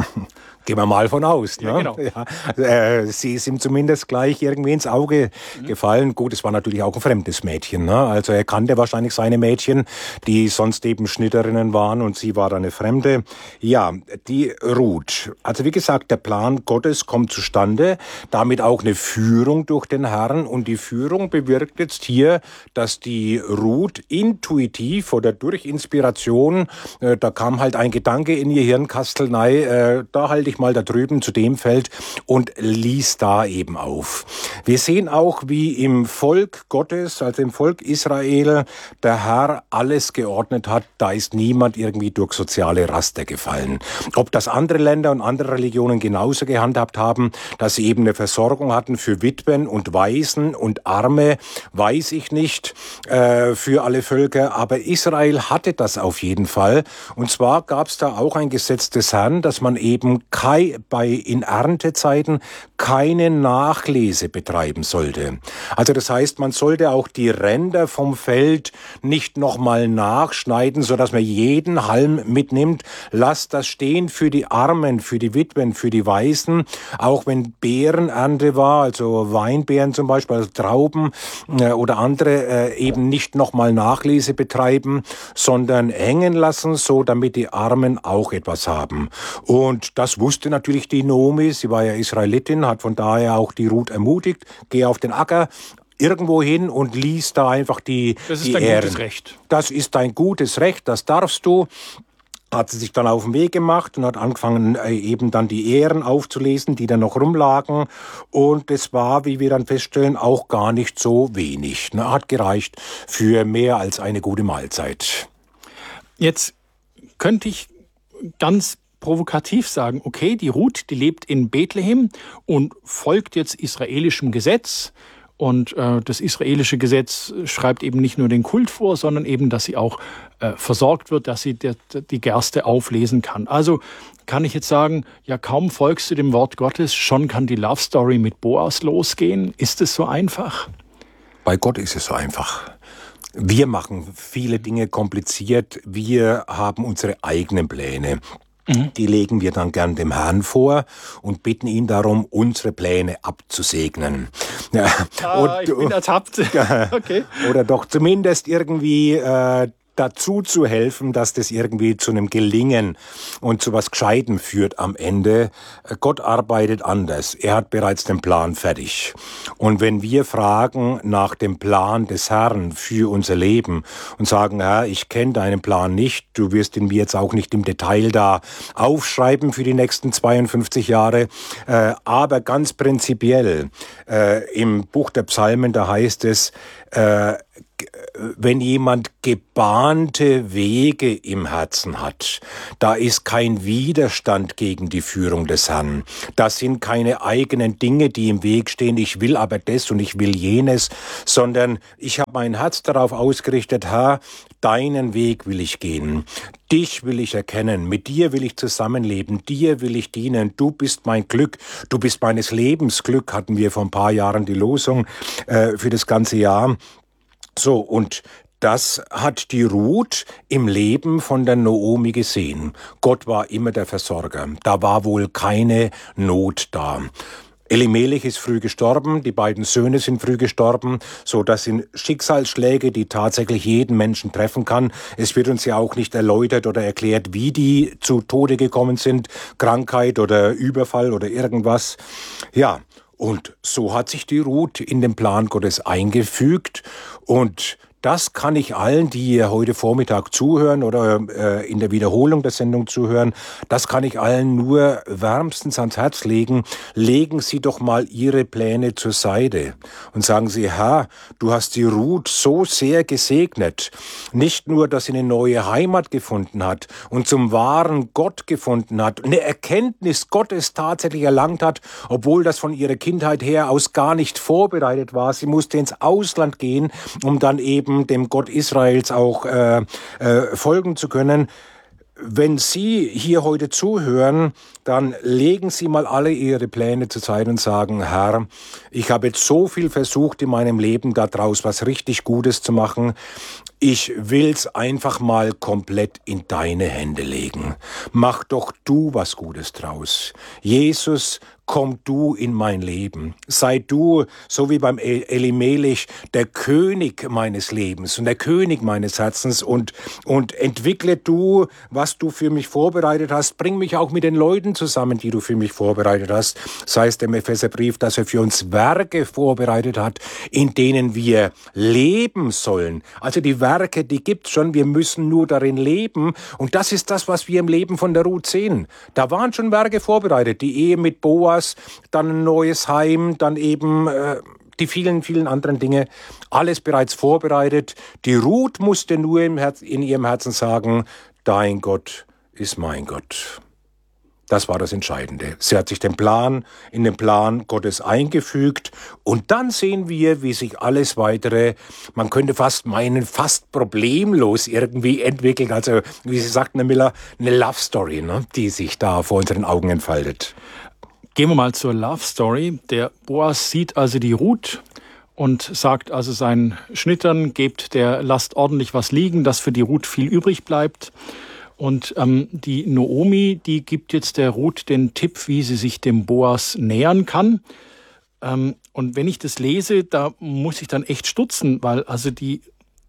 Gehen wir mal von aus. Ne? Ja, genau. Ja, äh, sie ist ihm zumindest gleich irgendwie ins Auge mhm. gefallen. Gut, es war natürlich auch ein fremdes Mädchen. Ne? Also er kannte wahrscheinlich seine Mädchen, die sonst eben Schnitterinnen waren, und sie war eine Fremde. Ja, die Ruth. Also wie gesagt, der Plan Gottes kommt zustande, damit auch eine Führung durch den Herrn. Und die Führung bewirkt jetzt hier, dass die Ruth intuitiv oder durch Inspiration, äh, da kam halt ein Gedanke in ihr Hirnkastel, nein, äh, da halte ich mal da drüben zu dem Feld und ließ da eben auf. Wir sehen auch, wie im Volk Gottes, also im Volk Israel, der Herr alles geordnet hat. Da ist niemand irgendwie durch soziale Raster gefallen. Ob das andere Länder und andere Religionen genauso gehandhabt haben, dass sie eben eine Versorgung hatten für Witwen und Waisen und Arme, weiß ich nicht, äh, für alle Völker. Aber Israel hatte das auf jeden Fall. Und zwar gab es da auch ein Gesetz des Herrn, dass man eben bei in Erntezeiten keine Nachlese betreiben sollte. Also das heißt, man sollte auch die Ränder vom Feld nicht nochmal nachschneiden, sodass man jeden Halm mitnimmt. Lasst das stehen für die Armen, für die Witwen, für die Waisen. Auch wenn Beerenernte war, also Weinbeeren zum Beispiel, also Trauben äh, oder andere, äh, eben nicht nochmal Nachlese betreiben, sondern hängen lassen, so damit die Armen auch etwas haben. Und das wusste natürlich die Nomi, sie war ja Israelitin, hat von daher auch die Ruth ermutigt, geh auf den Acker, irgendwo hin und lies da einfach die Das ist die dein Ähren. gutes Recht. Das ist dein gutes Recht, das darfst du. Hat sie sich dann auf den Weg gemacht und hat angefangen, eben dann die Ähren aufzulesen, die dann noch rumlagen. Und es war, wie wir dann feststellen, auch gar nicht so wenig. Hat gereicht für mehr als eine gute Mahlzeit. Jetzt könnte ich ganz provokativ sagen, okay, die Ruth, die lebt in Bethlehem und folgt jetzt israelischem Gesetz. Und äh, das israelische Gesetz schreibt eben nicht nur den Kult vor, sondern eben, dass sie auch äh, versorgt wird, dass sie der, die Gerste auflesen kann. Also kann ich jetzt sagen, ja, kaum folgst du dem Wort Gottes, schon kann die Love Story mit Boas losgehen. Ist es so einfach? Bei Gott ist es so einfach. Wir machen viele Dinge kompliziert. Wir haben unsere eigenen Pläne. Die legen wir dann gern dem Herrn vor und bitten ihn darum, unsere Pläne abzusegnen. Ja, ah, ich bin ertappt. Okay. Oder doch zumindest irgendwie äh, dazu zu helfen, dass das irgendwie zu einem Gelingen und zu was Gescheitem führt am Ende. Gott arbeitet anders. Er hat bereits den Plan fertig. Und wenn wir fragen nach dem Plan des Herrn für unser Leben und sagen, Herr, ich kenne deinen Plan nicht, du wirst ihn mir jetzt auch nicht im Detail da aufschreiben für die nächsten zweiundfünfzig Jahre, äh, aber ganz prinzipiell äh, im Buch der Psalmen, da heißt es, äh, wenn jemand gebahnte Wege im Herzen hat, da ist kein Widerstand gegen die Führung des Herrn. Das sind keine eigenen Dinge, die im Weg stehen, ich will aber das und ich will jenes, sondern ich habe mein Herz darauf ausgerichtet, Herr, deinen Weg will ich gehen. Dich will ich erkennen, mit dir will ich zusammenleben, dir will ich dienen, du bist mein Glück, du bist meines Lebens Glück, hatten wir vor ein paar Jahren die Losung äh, für das ganze Jahr. So, und das hat die Ruth im Leben von der Naomi gesehen. Gott war immer der Versorger, da war wohl keine Not da. Elimelech ist früh gestorben, die beiden Söhne sind früh gestorben, so das sind Schicksalsschläge, die tatsächlich jeden Menschen treffen kann. Es wird uns ja auch nicht erläutert oder erklärt, wie die zu Tode gekommen sind, Krankheit oder Überfall oder irgendwas. Ja, und so hat sich die Ruth in den Plan Gottes eingefügt und das kann ich allen, die hier heute Vormittag zuhören oder äh, in der Wiederholung der Sendung zuhören, das kann ich allen nur wärmstens ans Herz legen. Legen Sie doch mal Ihre Pläne zur Seite und sagen Sie, Herr, du hast die Ruth so sehr gesegnet. Nicht nur, dass sie eine neue Heimat gefunden hat und zum wahren Gott gefunden hat, eine Erkenntnis Gottes tatsächlich erlangt hat, obwohl das von ihrer Kindheit her aus gar nicht vorbereitet war. Sie musste ins Ausland gehen, um dann eben dem Gott Israels auch äh, äh, folgen zu können. Wenn Sie hier heute zuhören, dann legen Sie mal alle Ihre Pläne zur Seite und sagen, Herr, ich habe jetzt so viel versucht in meinem Leben, daraus was richtig Gutes zu machen. Ich will's einfach mal komplett in deine Hände legen. Mach doch du was Gutes draus. Jesus, komm du in mein Leben. Sei du, so wie beim Elimelech, der König meines Lebens und der König meines Herzens und, und entwickle du, was du für mich vorbereitet hast. Bring mich auch mit den Leuten zusammen, die du für mich vorbereitet hast. Sei es der Epheserbrief, dass er für uns Werke vorbereitet hat, in denen wir leben sollen. Also die Werke, die gibt's schon, wir müssen nur darin leben. Und das ist das, was wir im Leben von der Ruth sehen. Da waren schon Werke vorbereitet. Die Ehe mit Boas, dann ein neues Heim, dann eben äh, die vielen, vielen anderen Dinge. Alles bereits vorbereitet. Die Ruth musste nur im Herz, in ihrem Herzen sagen, dein Gott ist mein Gott. Das war das Entscheidende. Sie hat sich den Plan in den Plan Gottes eingefügt und dann sehen wir, wie sich alles weitere, man könnte fast meinen, fast problemlos irgendwie entwickelt. Also, wie Sie sagten, Herr Miller, eine Love Story, ne, die sich da vor unseren Augen entfaltet. Gehen wir mal zur Love Story. Der Boas sieht also die Ruth und sagt also seinen Schnittern, gebt der Last ordentlich was liegen, dass für die Ruth viel übrig bleibt. Und ähm, die Naomi, die gibt jetzt der Ruth den Tipp, wie sie sich dem Boas nähern kann. Ähm, und wenn ich das lese, da muss ich dann echt stutzen, weil also die,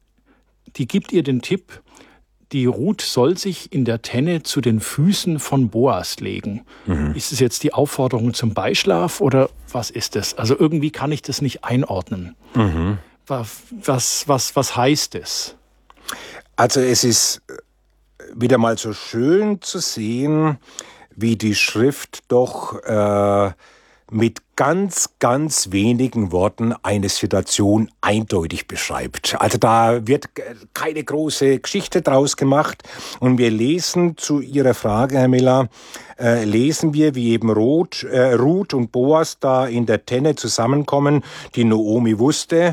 die gibt ihr den Tipp, die Ruth soll sich in der Tenne zu den Füßen von Boas legen. Mhm. Ist es jetzt die Aufforderung zum Beischlaf oder was ist das? Also irgendwie kann ich das nicht einordnen. Mhm. Was, was, was heißt es? Also es ist wieder mal so schön zu sehen, wie die Schrift doch äh, mit ganz, ganz wenigen Worten eine Situation eindeutig beschreibt. Also da wird keine große Geschichte draus gemacht. Und wir lesen zu Ihrer Frage, Herr Miller, äh, lesen wir, wie eben Ruth, äh, Ruth und Boas da in der Tenne zusammenkommen. Die Naomi wusste,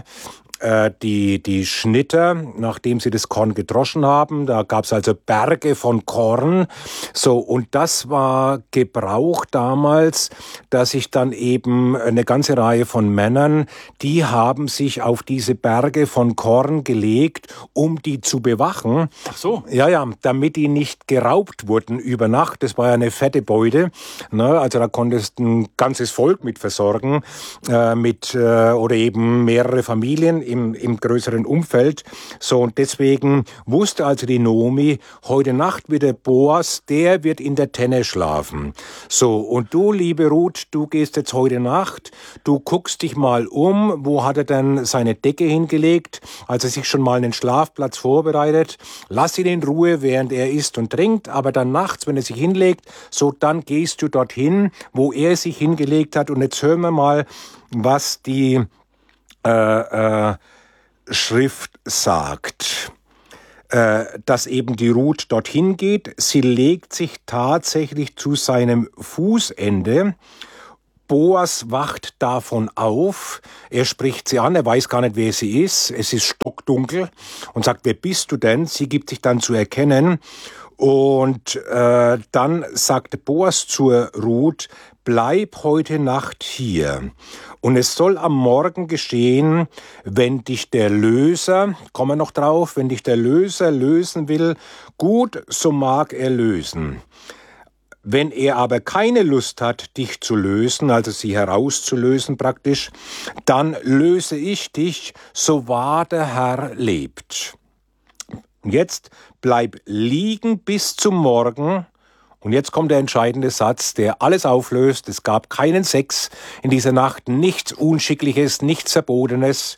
die die Schnitter, nachdem sie das Korn gedroschen haben, da gab's also Berge von Korn, so, und das war Gebrauch damals, dass sich dann eben eine ganze Reihe von Männern, die haben sich auf diese Berge von Korn gelegt, um die zu bewachen. Ach so. Ja, ja, damit die nicht geraubt wurden über Nacht. Das war ja eine fette Beute, ne? Also da konntest ein ganzes Volk mit versorgen, äh, mit äh, oder eben mehrere Familien im, im größeren Umfeld. So, und deswegen wusste also die Naomi, heute Nacht wird der Boas, der wird in der Tenne schlafen. So, und du, liebe Ruth, du gehst jetzt heute Nacht, du guckst dich mal um, wo hat er denn seine Decke hingelegt, als er sich schon mal einen Schlafplatz vorbereitet. Lass ihn in Ruhe, während er isst und trinkt, aber dann nachts, wenn er sich hinlegt, so, dann gehst du dorthin, wo er sich hingelegt hat. Und jetzt hören wir mal, was die Äh, äh, Schrift sagt, äh, dass eben die Ruth dorthin geht. Sie legt sich tatsächlich zu seinem Fußende. Boas wacht davon auf, er spricht sie an, er weiß gar nicht, wer sie ist, es ist stockdunkel und sagt, wer bist du denn? Sie gibt sich dann zu erkennen und äh, dann sagt Boas zur Ruth, bleib heute Nacht hier und es soll am Morgen geschehen, wenn dich der Löser, kommen wir noch drauf, wenn dich der Löser lösen will, gut, so mag er lösen. Wenn er aber keine Lust hat, dich zu lösen, also sie herauszulösen praktisch, dann löse ich dich, so wahr der Herr lebt. Und jetzt bleib liegen bis zum Morgen. Und jetzt kommt der entscheidende Satz, der alles auflöst. Es gab keinen Sex in dieser Nacht, nichts Unschickliches, nichts Verbotenes.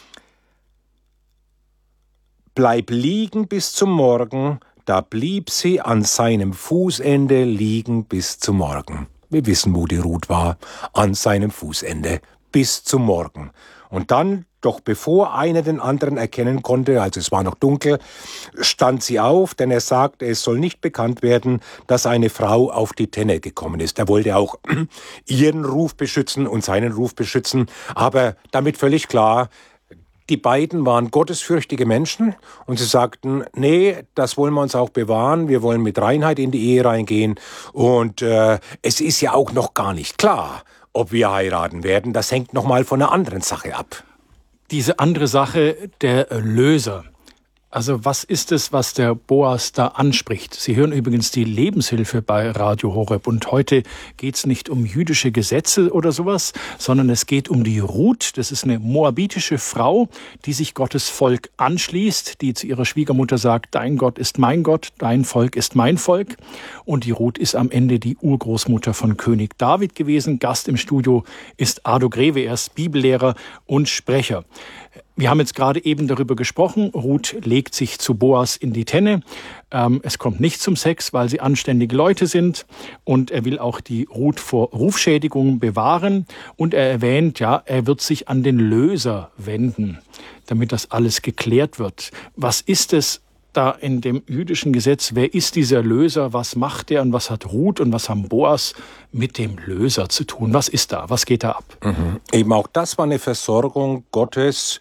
Bleib liegen bis zum Morgen. Da blieb sie an seinem Fußende liegen bis zum Morgen. Wir wissen, wo die Ruth war, an seinem Fußende bis zum Morgen. Und dann, doch bevor einer den anderen erkennen konnte, also es war noch dunkel, stand sie auf, denn er sagte, es soll nicht bekannt werden, dass eine Frau auf die Tenne gekommen ist. Er wollte auch ihren Ruf beschützen und seinen Ruf beschützen, aber damit völlig klar, die beiden waren gottesfürchtige Menschen und sie sagten, nee, das wollen wir uns auch bewahren, wir wollen mit Reinheit in die Ehe reingehen und äh, es ist ja auch noch gar nicht klar, ob wir heiraten werden, das hängt nochmal von einer anderen Sache ab. Diese andere Sache, der Löser. Also was ist es, was der Boas da anspricht? Sie hören übrigens die Lebenshilfe bei Radio Horeb. Und heute geht es nicht um jüdische Gesetze oder sowas, sondern es geht um die Ruth. Das ist eine moabitische Frau, die sich Gottes Volk anschließt, die zu ihrer Schwiegermutter sagt, dein Gott ist mein Gott, dein Volk ist mein Volk. Und die Ruth ist am Ende die Urgroßmutter von König David gewesen. Gast im Studio ist Ado Greve, er ist Bibellehrer und Sprecher. Wir haben jetzt gerade eben darüber gesprochen, Ruth legt sich zu Boas in die Tenne. Ähm, es kommt nicht zum Sex, weil sie anständige Leute sind. Und er will auch die Ruth vor Rufschädigungen bewahren. Und er erwähnt, ja, er wird sich an den Löser wenden, damit das alles geklärt wird. Was ist es da in dem jüdischen Gesetz? Wer ist dieser Löser? Was macht er? Und was hat Ruth und was haben Boas mit dem Löser zu tun? Was ist da? Was geht da ab? Mhm. Eben auch das war eine Versorgung Gottes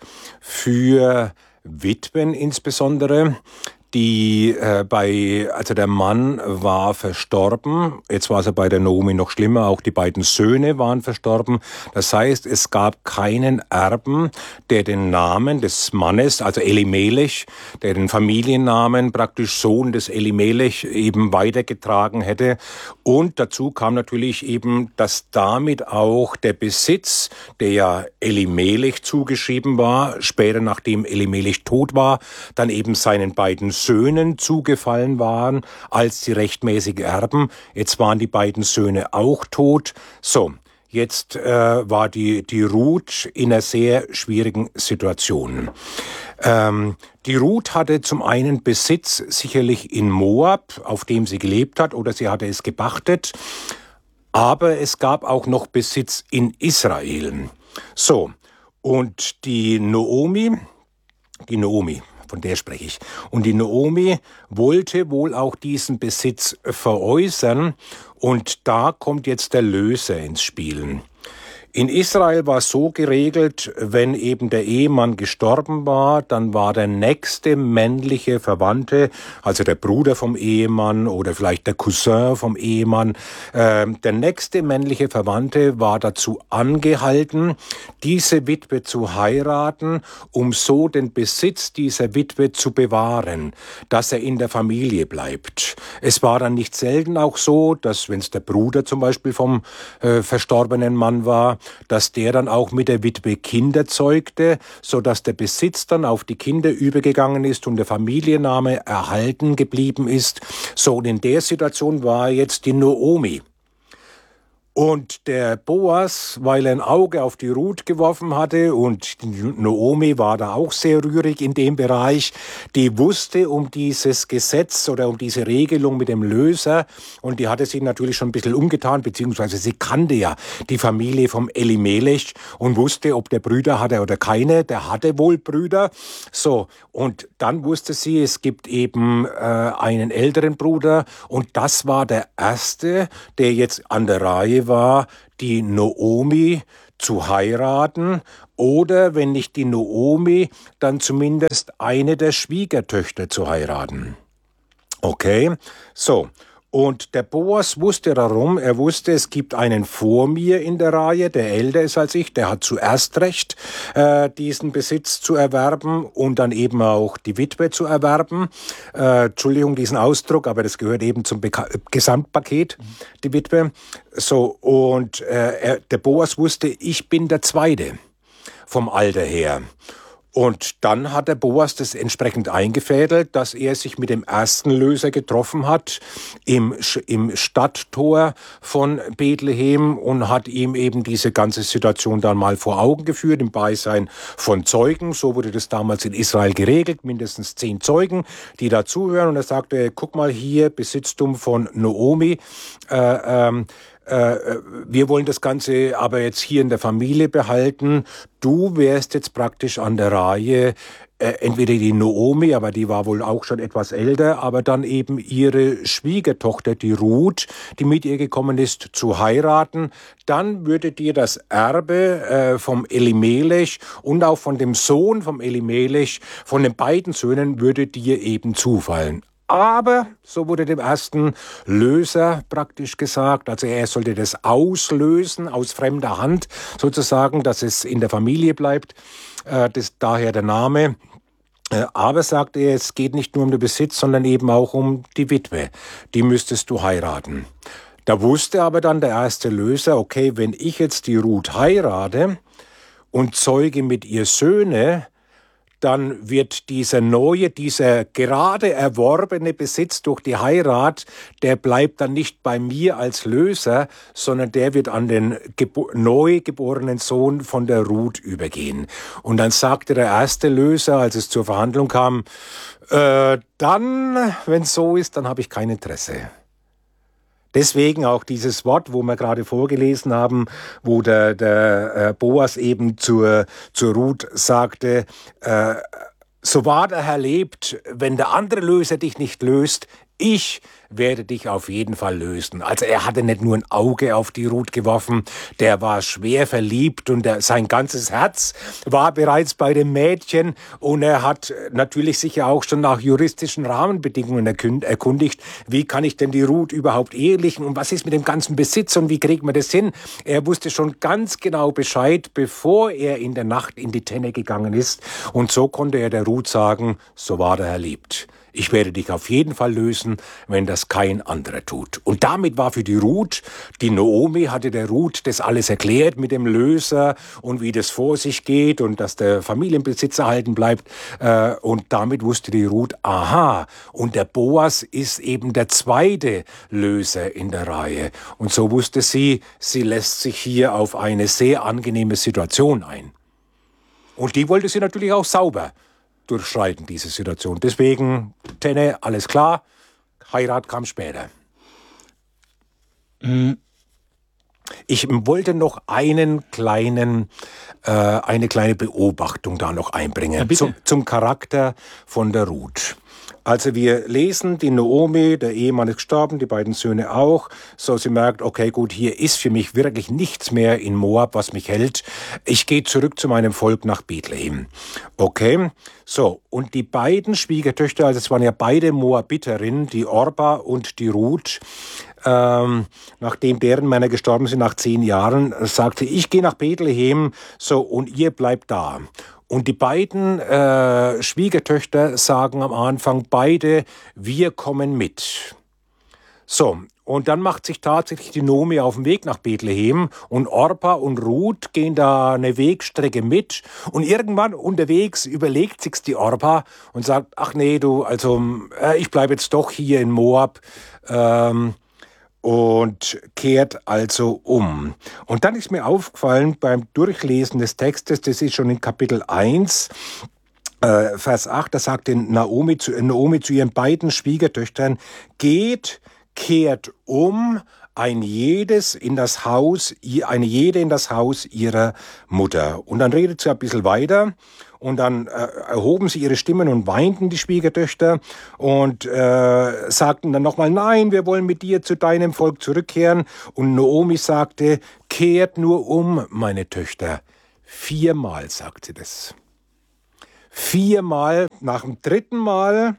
für Witwen insbesondere, die äh, bei, also der Mann war verstorben, jetzt war es ja bei der Naomi noch schlimmer, auch die beiden Söhne waren verstorben. Das heißt, es gab keinen Erben, der den Namen des Mannes, also Elimelech, der den Familiennamen praktisch Sohn des Elimelech eben weitergetragen hätte. Und dazu kam natürlich eben, dass damit auch der Besitz, der ja Elimelech zugeschrieben war, später nachdem Elimelech tot war, dann eben seinen beiden Söhnen zugefallen waren als die rechtmäßigen Erben. Jetzt waren die beiden Söhne auch tot. So, jetzt äh, war die, die Ruth in einer sehr schwierigen Situation. Ähm, die Ruth hatte zum einen Besitz sicherlich in Moab, auf dem sie gelebt hat, oder sie hatte es gepachtet. Aber es gab auch noch Besitz in Israel. So, und die Naomi, die Naomi, von der spreche ich. Und die Naomi wollte wohl auch diesen Besitz veräußern. Und da kommt jetzt der Löser ins Spiel. In Israel war es so geregelt, wenn eben der Ehemann gestorben war, dann war der nächste männliche Verwandte, also der Bruder vom Ehemann oder vielleicht der Cousin vom Ehemann, äh, der nächste männliche Verwandte war dazu angehalten, diese Witwe zu heiraten, um so den Besitz dieser Witwe zu bewahren, dass er in der Familie bleibt. Es war dann nicht selten auch so, dass, wenn es der Bruder zum Beispiel vom äh, verstorbenen Mann war, dass der dann auch mit der Witwe Kinder zeugte, so dass der Besitz dann auf die Kinder übergegangen ist und der Familienname erhalten geblieben ist. So, und in der Situation war jetzt die Naomi. Und der Boas, weil er ein Auge auf die Ruth geworfen hatte, und die Naomi war da auch sehr rührig in dem Bereich, die wusste um dieses Gesetz oder um diese Regelung mit dem Löser, und die hatte sich natürlich schon ein bisschen umgetan, beziehungsweise sie kannte ja die Familie vom Elimelech und wusste, ob der Brüder hatte oder keine. Der hatte wohl Brüder. So, und dann wusste sie, es gibt eben äh, einen älteren Bruder, und das war der erste, der jetzt an der Reihe war, die Naomi zu heiraten, oder wenn nicht die Naomi, dann zumindest eine der Schwiegertöchter zu heiraten. Okay, so. Und der Boas wusste darum, er wusste, es gibt einen vor mir in der Reihe, der älter ist als ich, der hat zuerst Recht, äh, diesen Besitz zu erwerben und dann eben auch die Witwe zu erwerben. Äh, Entschuldigung, diesen Ausdruck, aber das gehört eben zum Beka- Gesamtpaket, die Witwe. So, und äh, er, der Boas wusste, ich bin der Zweite vom Alter her. Und dann hat der Boas das entsprechend eingefädelt, dass er sich mit dem ersten Löser getroffen hat im, im Stadttor von Bethlehem und hat ihm eben diese ganze Situation dann mal vor Augen geführt, im Beisein von Zeugen. So wurde das damals in Israel geregelt, mindestens zehn Zeugen, die da zuhören. Und er sagte, guck mal hier, Besitztum von Naomi, äh, ähm, wir wollen das Ganze aber jetzt hier in der Familie behalten. Du wärst jetzt praktisch an der Reihe, äh, entweder die Naomi, aber die war wohl auch schon etwas älter, aber dann eben ihre Schwiegertochter, die Ruth, die mit ihr gekommen ist, zu heiraten. Dann würde dir das Erbe äh, vom Elimelech und auch von dem Sohn vom Elimelech, von den beiden Söhnen, würde dir eben zufallen. Aber, so wurde dem ersten Löser praktisch gesagt, also er sollte das auslösen aus fremder Hand, sozusagen, dass es in der Familie bleibt, äh, das, daher der Name. Äh, aber, sagte er, es geht nicht nur um den Besitz, sondern eben auch um die Witwe. Die müsstest du heiraten. Da wusste aber dann der erste Löser, okay, wenn ich jetzt die Ruth heirate und zeuge mit ihr Söhne, dann wird dieser neue, dieser gerade erworbene Besitz durch die Heirat, der bleibt dann nicht bei mir als Löser, sondern der wird an den gebo- neu geborenen Sohn von der Ruth übergehen. Und dann sagte der erste Löser, als es zur Verhandlung kam, äh, dann, wenn es so ist, dann habe ich kein Interesse. Deswegen auch dieses Wort, wo wir gerade vorgelesen haben, wo der, der äh, Boas eben zur, zur Ruth sagte, äh, so wahr der Herr lebt, wenn der andere Löser dich nicht löst, ich werde dich auf jeden Fall lösen. Also er hatte nicht nur ein Auge auf die Ruth geworfen, der war schwer verliebt und er, sein ganzes Herz war bereits bei dem Mädchen und er hat natürlich sich ja auch schon nach juristischen Rahmenbedingungen erkundigt, wie kann ich denn die Ruth überhaupt ehelichen und was ist mit dem ganzen Besitz und wie kriegt man das hin? Er wusste schon ganz genau Bescheid, bevor er in der Nacht in die Tenne gegangen ist und so konnte er der Ruth sagen, so wahr der Herr lebt. Ich werde dich auf jeden Fall lösen, wenn das kein anderer tut. Und damit war für die Ruth, die Naomi hatte der Ruth das alles erklärt mit dem Löser und wie das vor sich geht und dass der Familienbesitz erhalten bleibt. Und damit wusste die Ruth, aha, und der Boas ist eben der zweite Löser in der Reihe. Und so wusste sie, sie lässt sich hier auf eine sehr angenehme Situation ein. Und die wollte sie natürlich auch sauber durchschreiten, diese Situation. Deswegen, Tenne, alles klar, Heirat kam später. Mhm. Ich wollte noch einen kleinen, äh, eine kleine Beobachtung da noch einbringen ja, zum, zum Charakter von der Ruth. Also wir lesen, die Naomi, der Ehemann ist gestorben, die beiden Söhne auch. So, sie merkt, okay, gut, hier ist für mich wirklich nichts mehr in Moab, was mich hält. Ich gehe zurück zu meinem Volk nach Bethlehem. Okay, so, und die beiden Schwiegertöchter, also es waren ja beide Moabiterinnen, die Orpa und die Ruth, ähm, nachdem deren Männer gestorben sind nach zehn Jahren, sagte, ich gehe nach Bethlehem, so, und ihr bleibt da. Und die beiden äh, Schwiegertöchter sagen am Anfang beide, wir kommen mit. So, und dann macht sich tatsächlich die Naomi auf den Weg nach Bethlehem und Orpa und Ruth gehen da eine Wegstrecke mit und irgendwann unterwegs überlegt sich's die Orpa und sagt, ach nee, du, also äh, ich bleibe jetzt doch hier in Moab. Ähm, und kehrt also um. Und dann ist mir aufgefallen beim Durchlesen des Textes, das ist schon in Kapitel eins, äh, Vers acht, da sagt Naomi zu, Naomi zu ihren beiden Schwiegertöchtern, geht, kehrt um, ein jedes in das Haus, eine jede in das Haus ihrer Mutter. Und dann redet sie ein bisschen weiter. Und dann äh, erhoben sie ihre Stimmen und weinten, die Schwiegertöchter, und äh, sagten dann nochmal, nein, wir wollen mit dir zu deinem Volk zurückkehren. Und Naomi sagte, kehrt nur um, meine Töchter. Viermal sagt sie das. Viermal, nach dem dritten Mal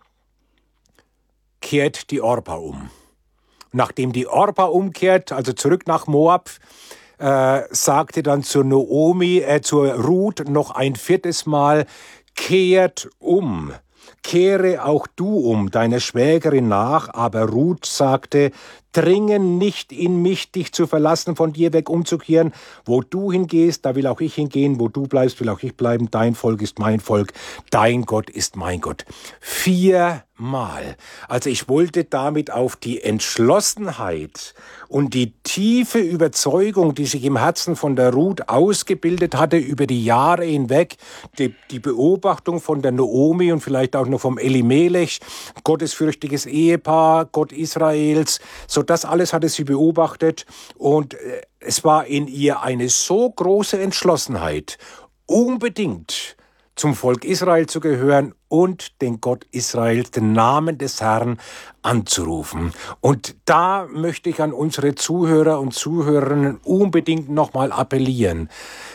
kehrt die Orpa um. Nachdem die Orpa umkehrt, also zurück nach Moab, Äh, sagte dann zu Naomi, äh, zur Ruth noch ein viertes Mal, kehrt um, kehre auch du um, deiner Schwägerin nach. Aber Ruth sagte, dringe nicht in mich, dich zu verlassen, von dir weg umzukehren. Wo du hingehst, da will auch ich hingehen. Wo du bleibst, will auch ich bleiben. Dein Volk ist mein Volk. Dein Gott ist mein Gott. Viermal. Also ich wollte damit auf die Entschlossenheit und die tiefe Überzeugung, die sich im Herzen von der Ruth ausgebildet hatte über die Jahre hinweg, die, die Beobachtung von der Naomi und vielleicht auch noch vom Elimelech, gottesfürchtiges Ehepaar, Gott Israels, so das alles hatte sie beobachtet, und es war in ihr eine so große Entschlossenheit, unbedingt zum Volk Israel zu gehören und den Gott Israels, den Namen des Herrn anzurufen. Und da möchte ich an unsere Zuhörer und Zuhörerinnen unbedingt nochmal appellieren.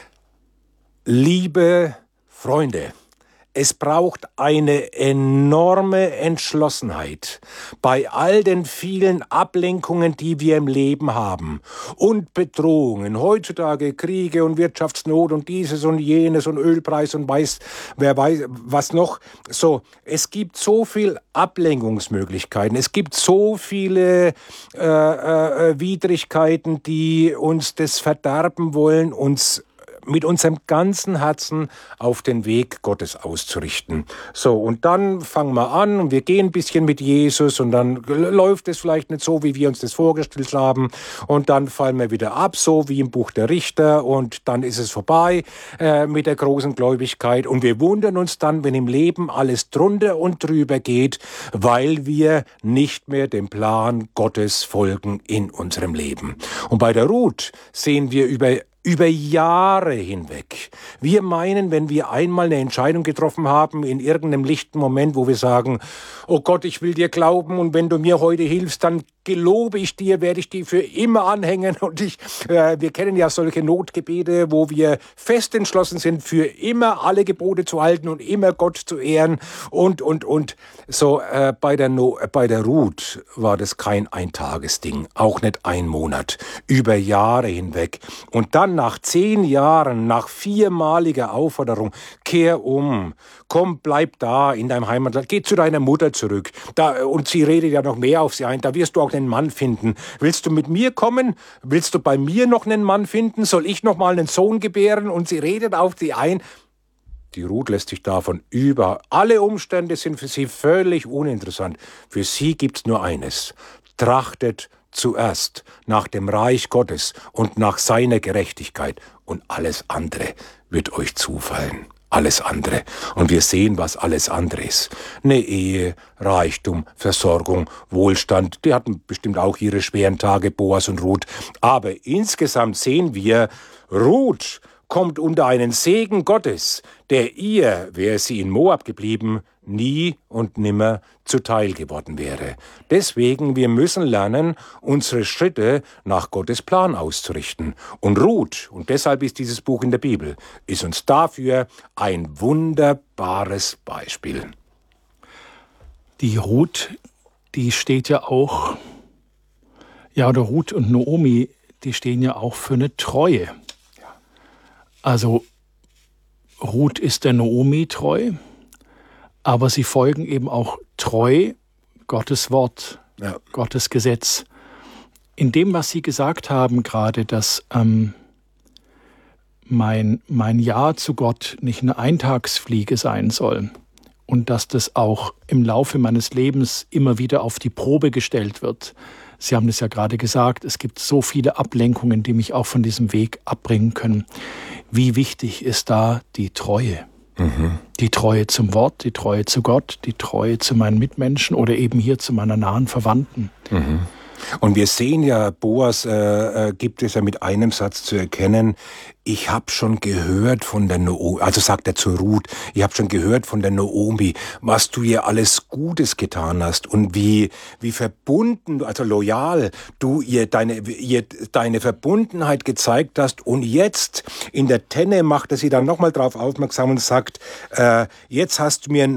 Liebe Freunde, es braucht eine enorme Entschlossenheit bei all den vielen Ablenkungen, die wir im Leben haben, und Bedrohungen, heutzutage Kriege und Wirtschaftsnot und dieses und jenes und Ölpreis und weiß, wer weiß was noch. So, es gibt so viel Ablenkungsmöglichkeiten, es gibt so viele äh, äh, Widrigkeiten, die uns das verderben wollen, uns mit unserem ganzen Herzen auf den Weg Gottes auszurichten. So, und dann fangen wir an und wir gehen ein bisschen mit Jesus und dann läuft es vielleicht nicht so, wie wir uns das vorgestellt haben, und dann fallen wir wieder ab, so wie im Buch der Richter, und dann ist es vorbei äh, mit der großen Gläubigkeit, und wir wundern uns dann, wenn im Leben alles drunter und drüber geht, weil wir nicht mehr dem Plan Gottes folgen in unserem Leben. Und bei der Ruth sehen wir über Über Jahre hinweg. Wir meinen, wenn wir einmal eine Entscheidung getroffen haben, in irgendeinem lichten Moment, wo wir sagen, oh Gott, ich will dir glauben, und wenn du mir heute hilfst, dann gelobe ich dir, werde ich dir für immer anhängen. Und ich, äh, wir kennen ja solche Notgebete, wo wir fest entschlossen sind, für immer alle Gebote zu halten und immer Gott zu ehren. Und, und, und. So, äh, bei der, no äh, bei der Ruth war das kein Eintagesding, auch nicht ein Monat, über Jahre hinweg. Und dann nach zehn Jahren, nach viermaliger Aufforderung, kehr um, komm, bleib da in deinem Heimatland, geh zu deiner Mutter zurück. Da, und sie redet ja noch mehr auf sie ein, da wirst du auch einen Mann finden. Willst du mit mir kommen? Willst du bei mir noch einen Mann finden? Soll ich noch mal einen Sohn gebären? Und sie redet auf sie ein. Die Ruth lässt sich davon über. Alle Umstände sind für sie völlig uninteressant. Für sie gibt's nur eines. Trachtet zuerst nach dem Reich Gottes und nach seiner Gerechtigkeit, und alles andere wird euch zufallen. Alles andere. Und wir sehen, was alles andere ist. Eine Ehe, Reichtum, Versorgung, Wohlstand, die hatten bestimmt auch ihre schweren Tage, Boas und Ruth. Aber insgesamt sehen wir, Ruth kommt unter einen Segen Gottes, der ihr, wäre sie in Moab geblieben, nie und nimmer zuteil geworden wäre. Deswegen, wir müssen lernen, unsere Schritte nach Gottes Plan auszurichten. Und Ruth, und deshalb ist dieses Buch in der Bibel, ist uns dafür ein wunderbares Beispiel. Die Ruth, die steht ja auch, ja, oder Ruth und Naomi, die stehen ja auch für eine Treue. Also Ruth ist der Naomi treu, aber sie folgen eben auch treu Gottes Wort, ja. Gottes Gesetz. In dem, was Sie gesagt haben gerade, dass ähm, mein, mein Ja zu Gott nicht eine Eintagsfliege sein soll und dass das auch im Laufe meines Lebens immer wieder auf die Probe gestellt wird. Sie haben es ja gerade gesagt, es gibt so viele Ablenkungen, die mich auch von diesem Weg abbringen können. Wie wichtig ist da die Treue? Mhm. Die Treue zum Wort, die Treue zu Gott, die Treue zu meinen Mitmenschen oder eben hier zu meiner nahen Verwandten. Mhm. Und wir sehen ja, Boas äh, äh, gibt es ja mit einem Satz zu erkennen, ich habe schon gehört von der Naomi, also sagt er zu Ruth, ich habe schon gehört von der Naomi, was du ihr alles Gutes getan hast und wie wie verbunden, also loyal du ihr deine ihr deine Verbundenheit gezeigt hast. Und jetzt in der Tenne macht er sie dann nochmal drauf aufmerksam und sagt, äh, jetzt hast du mir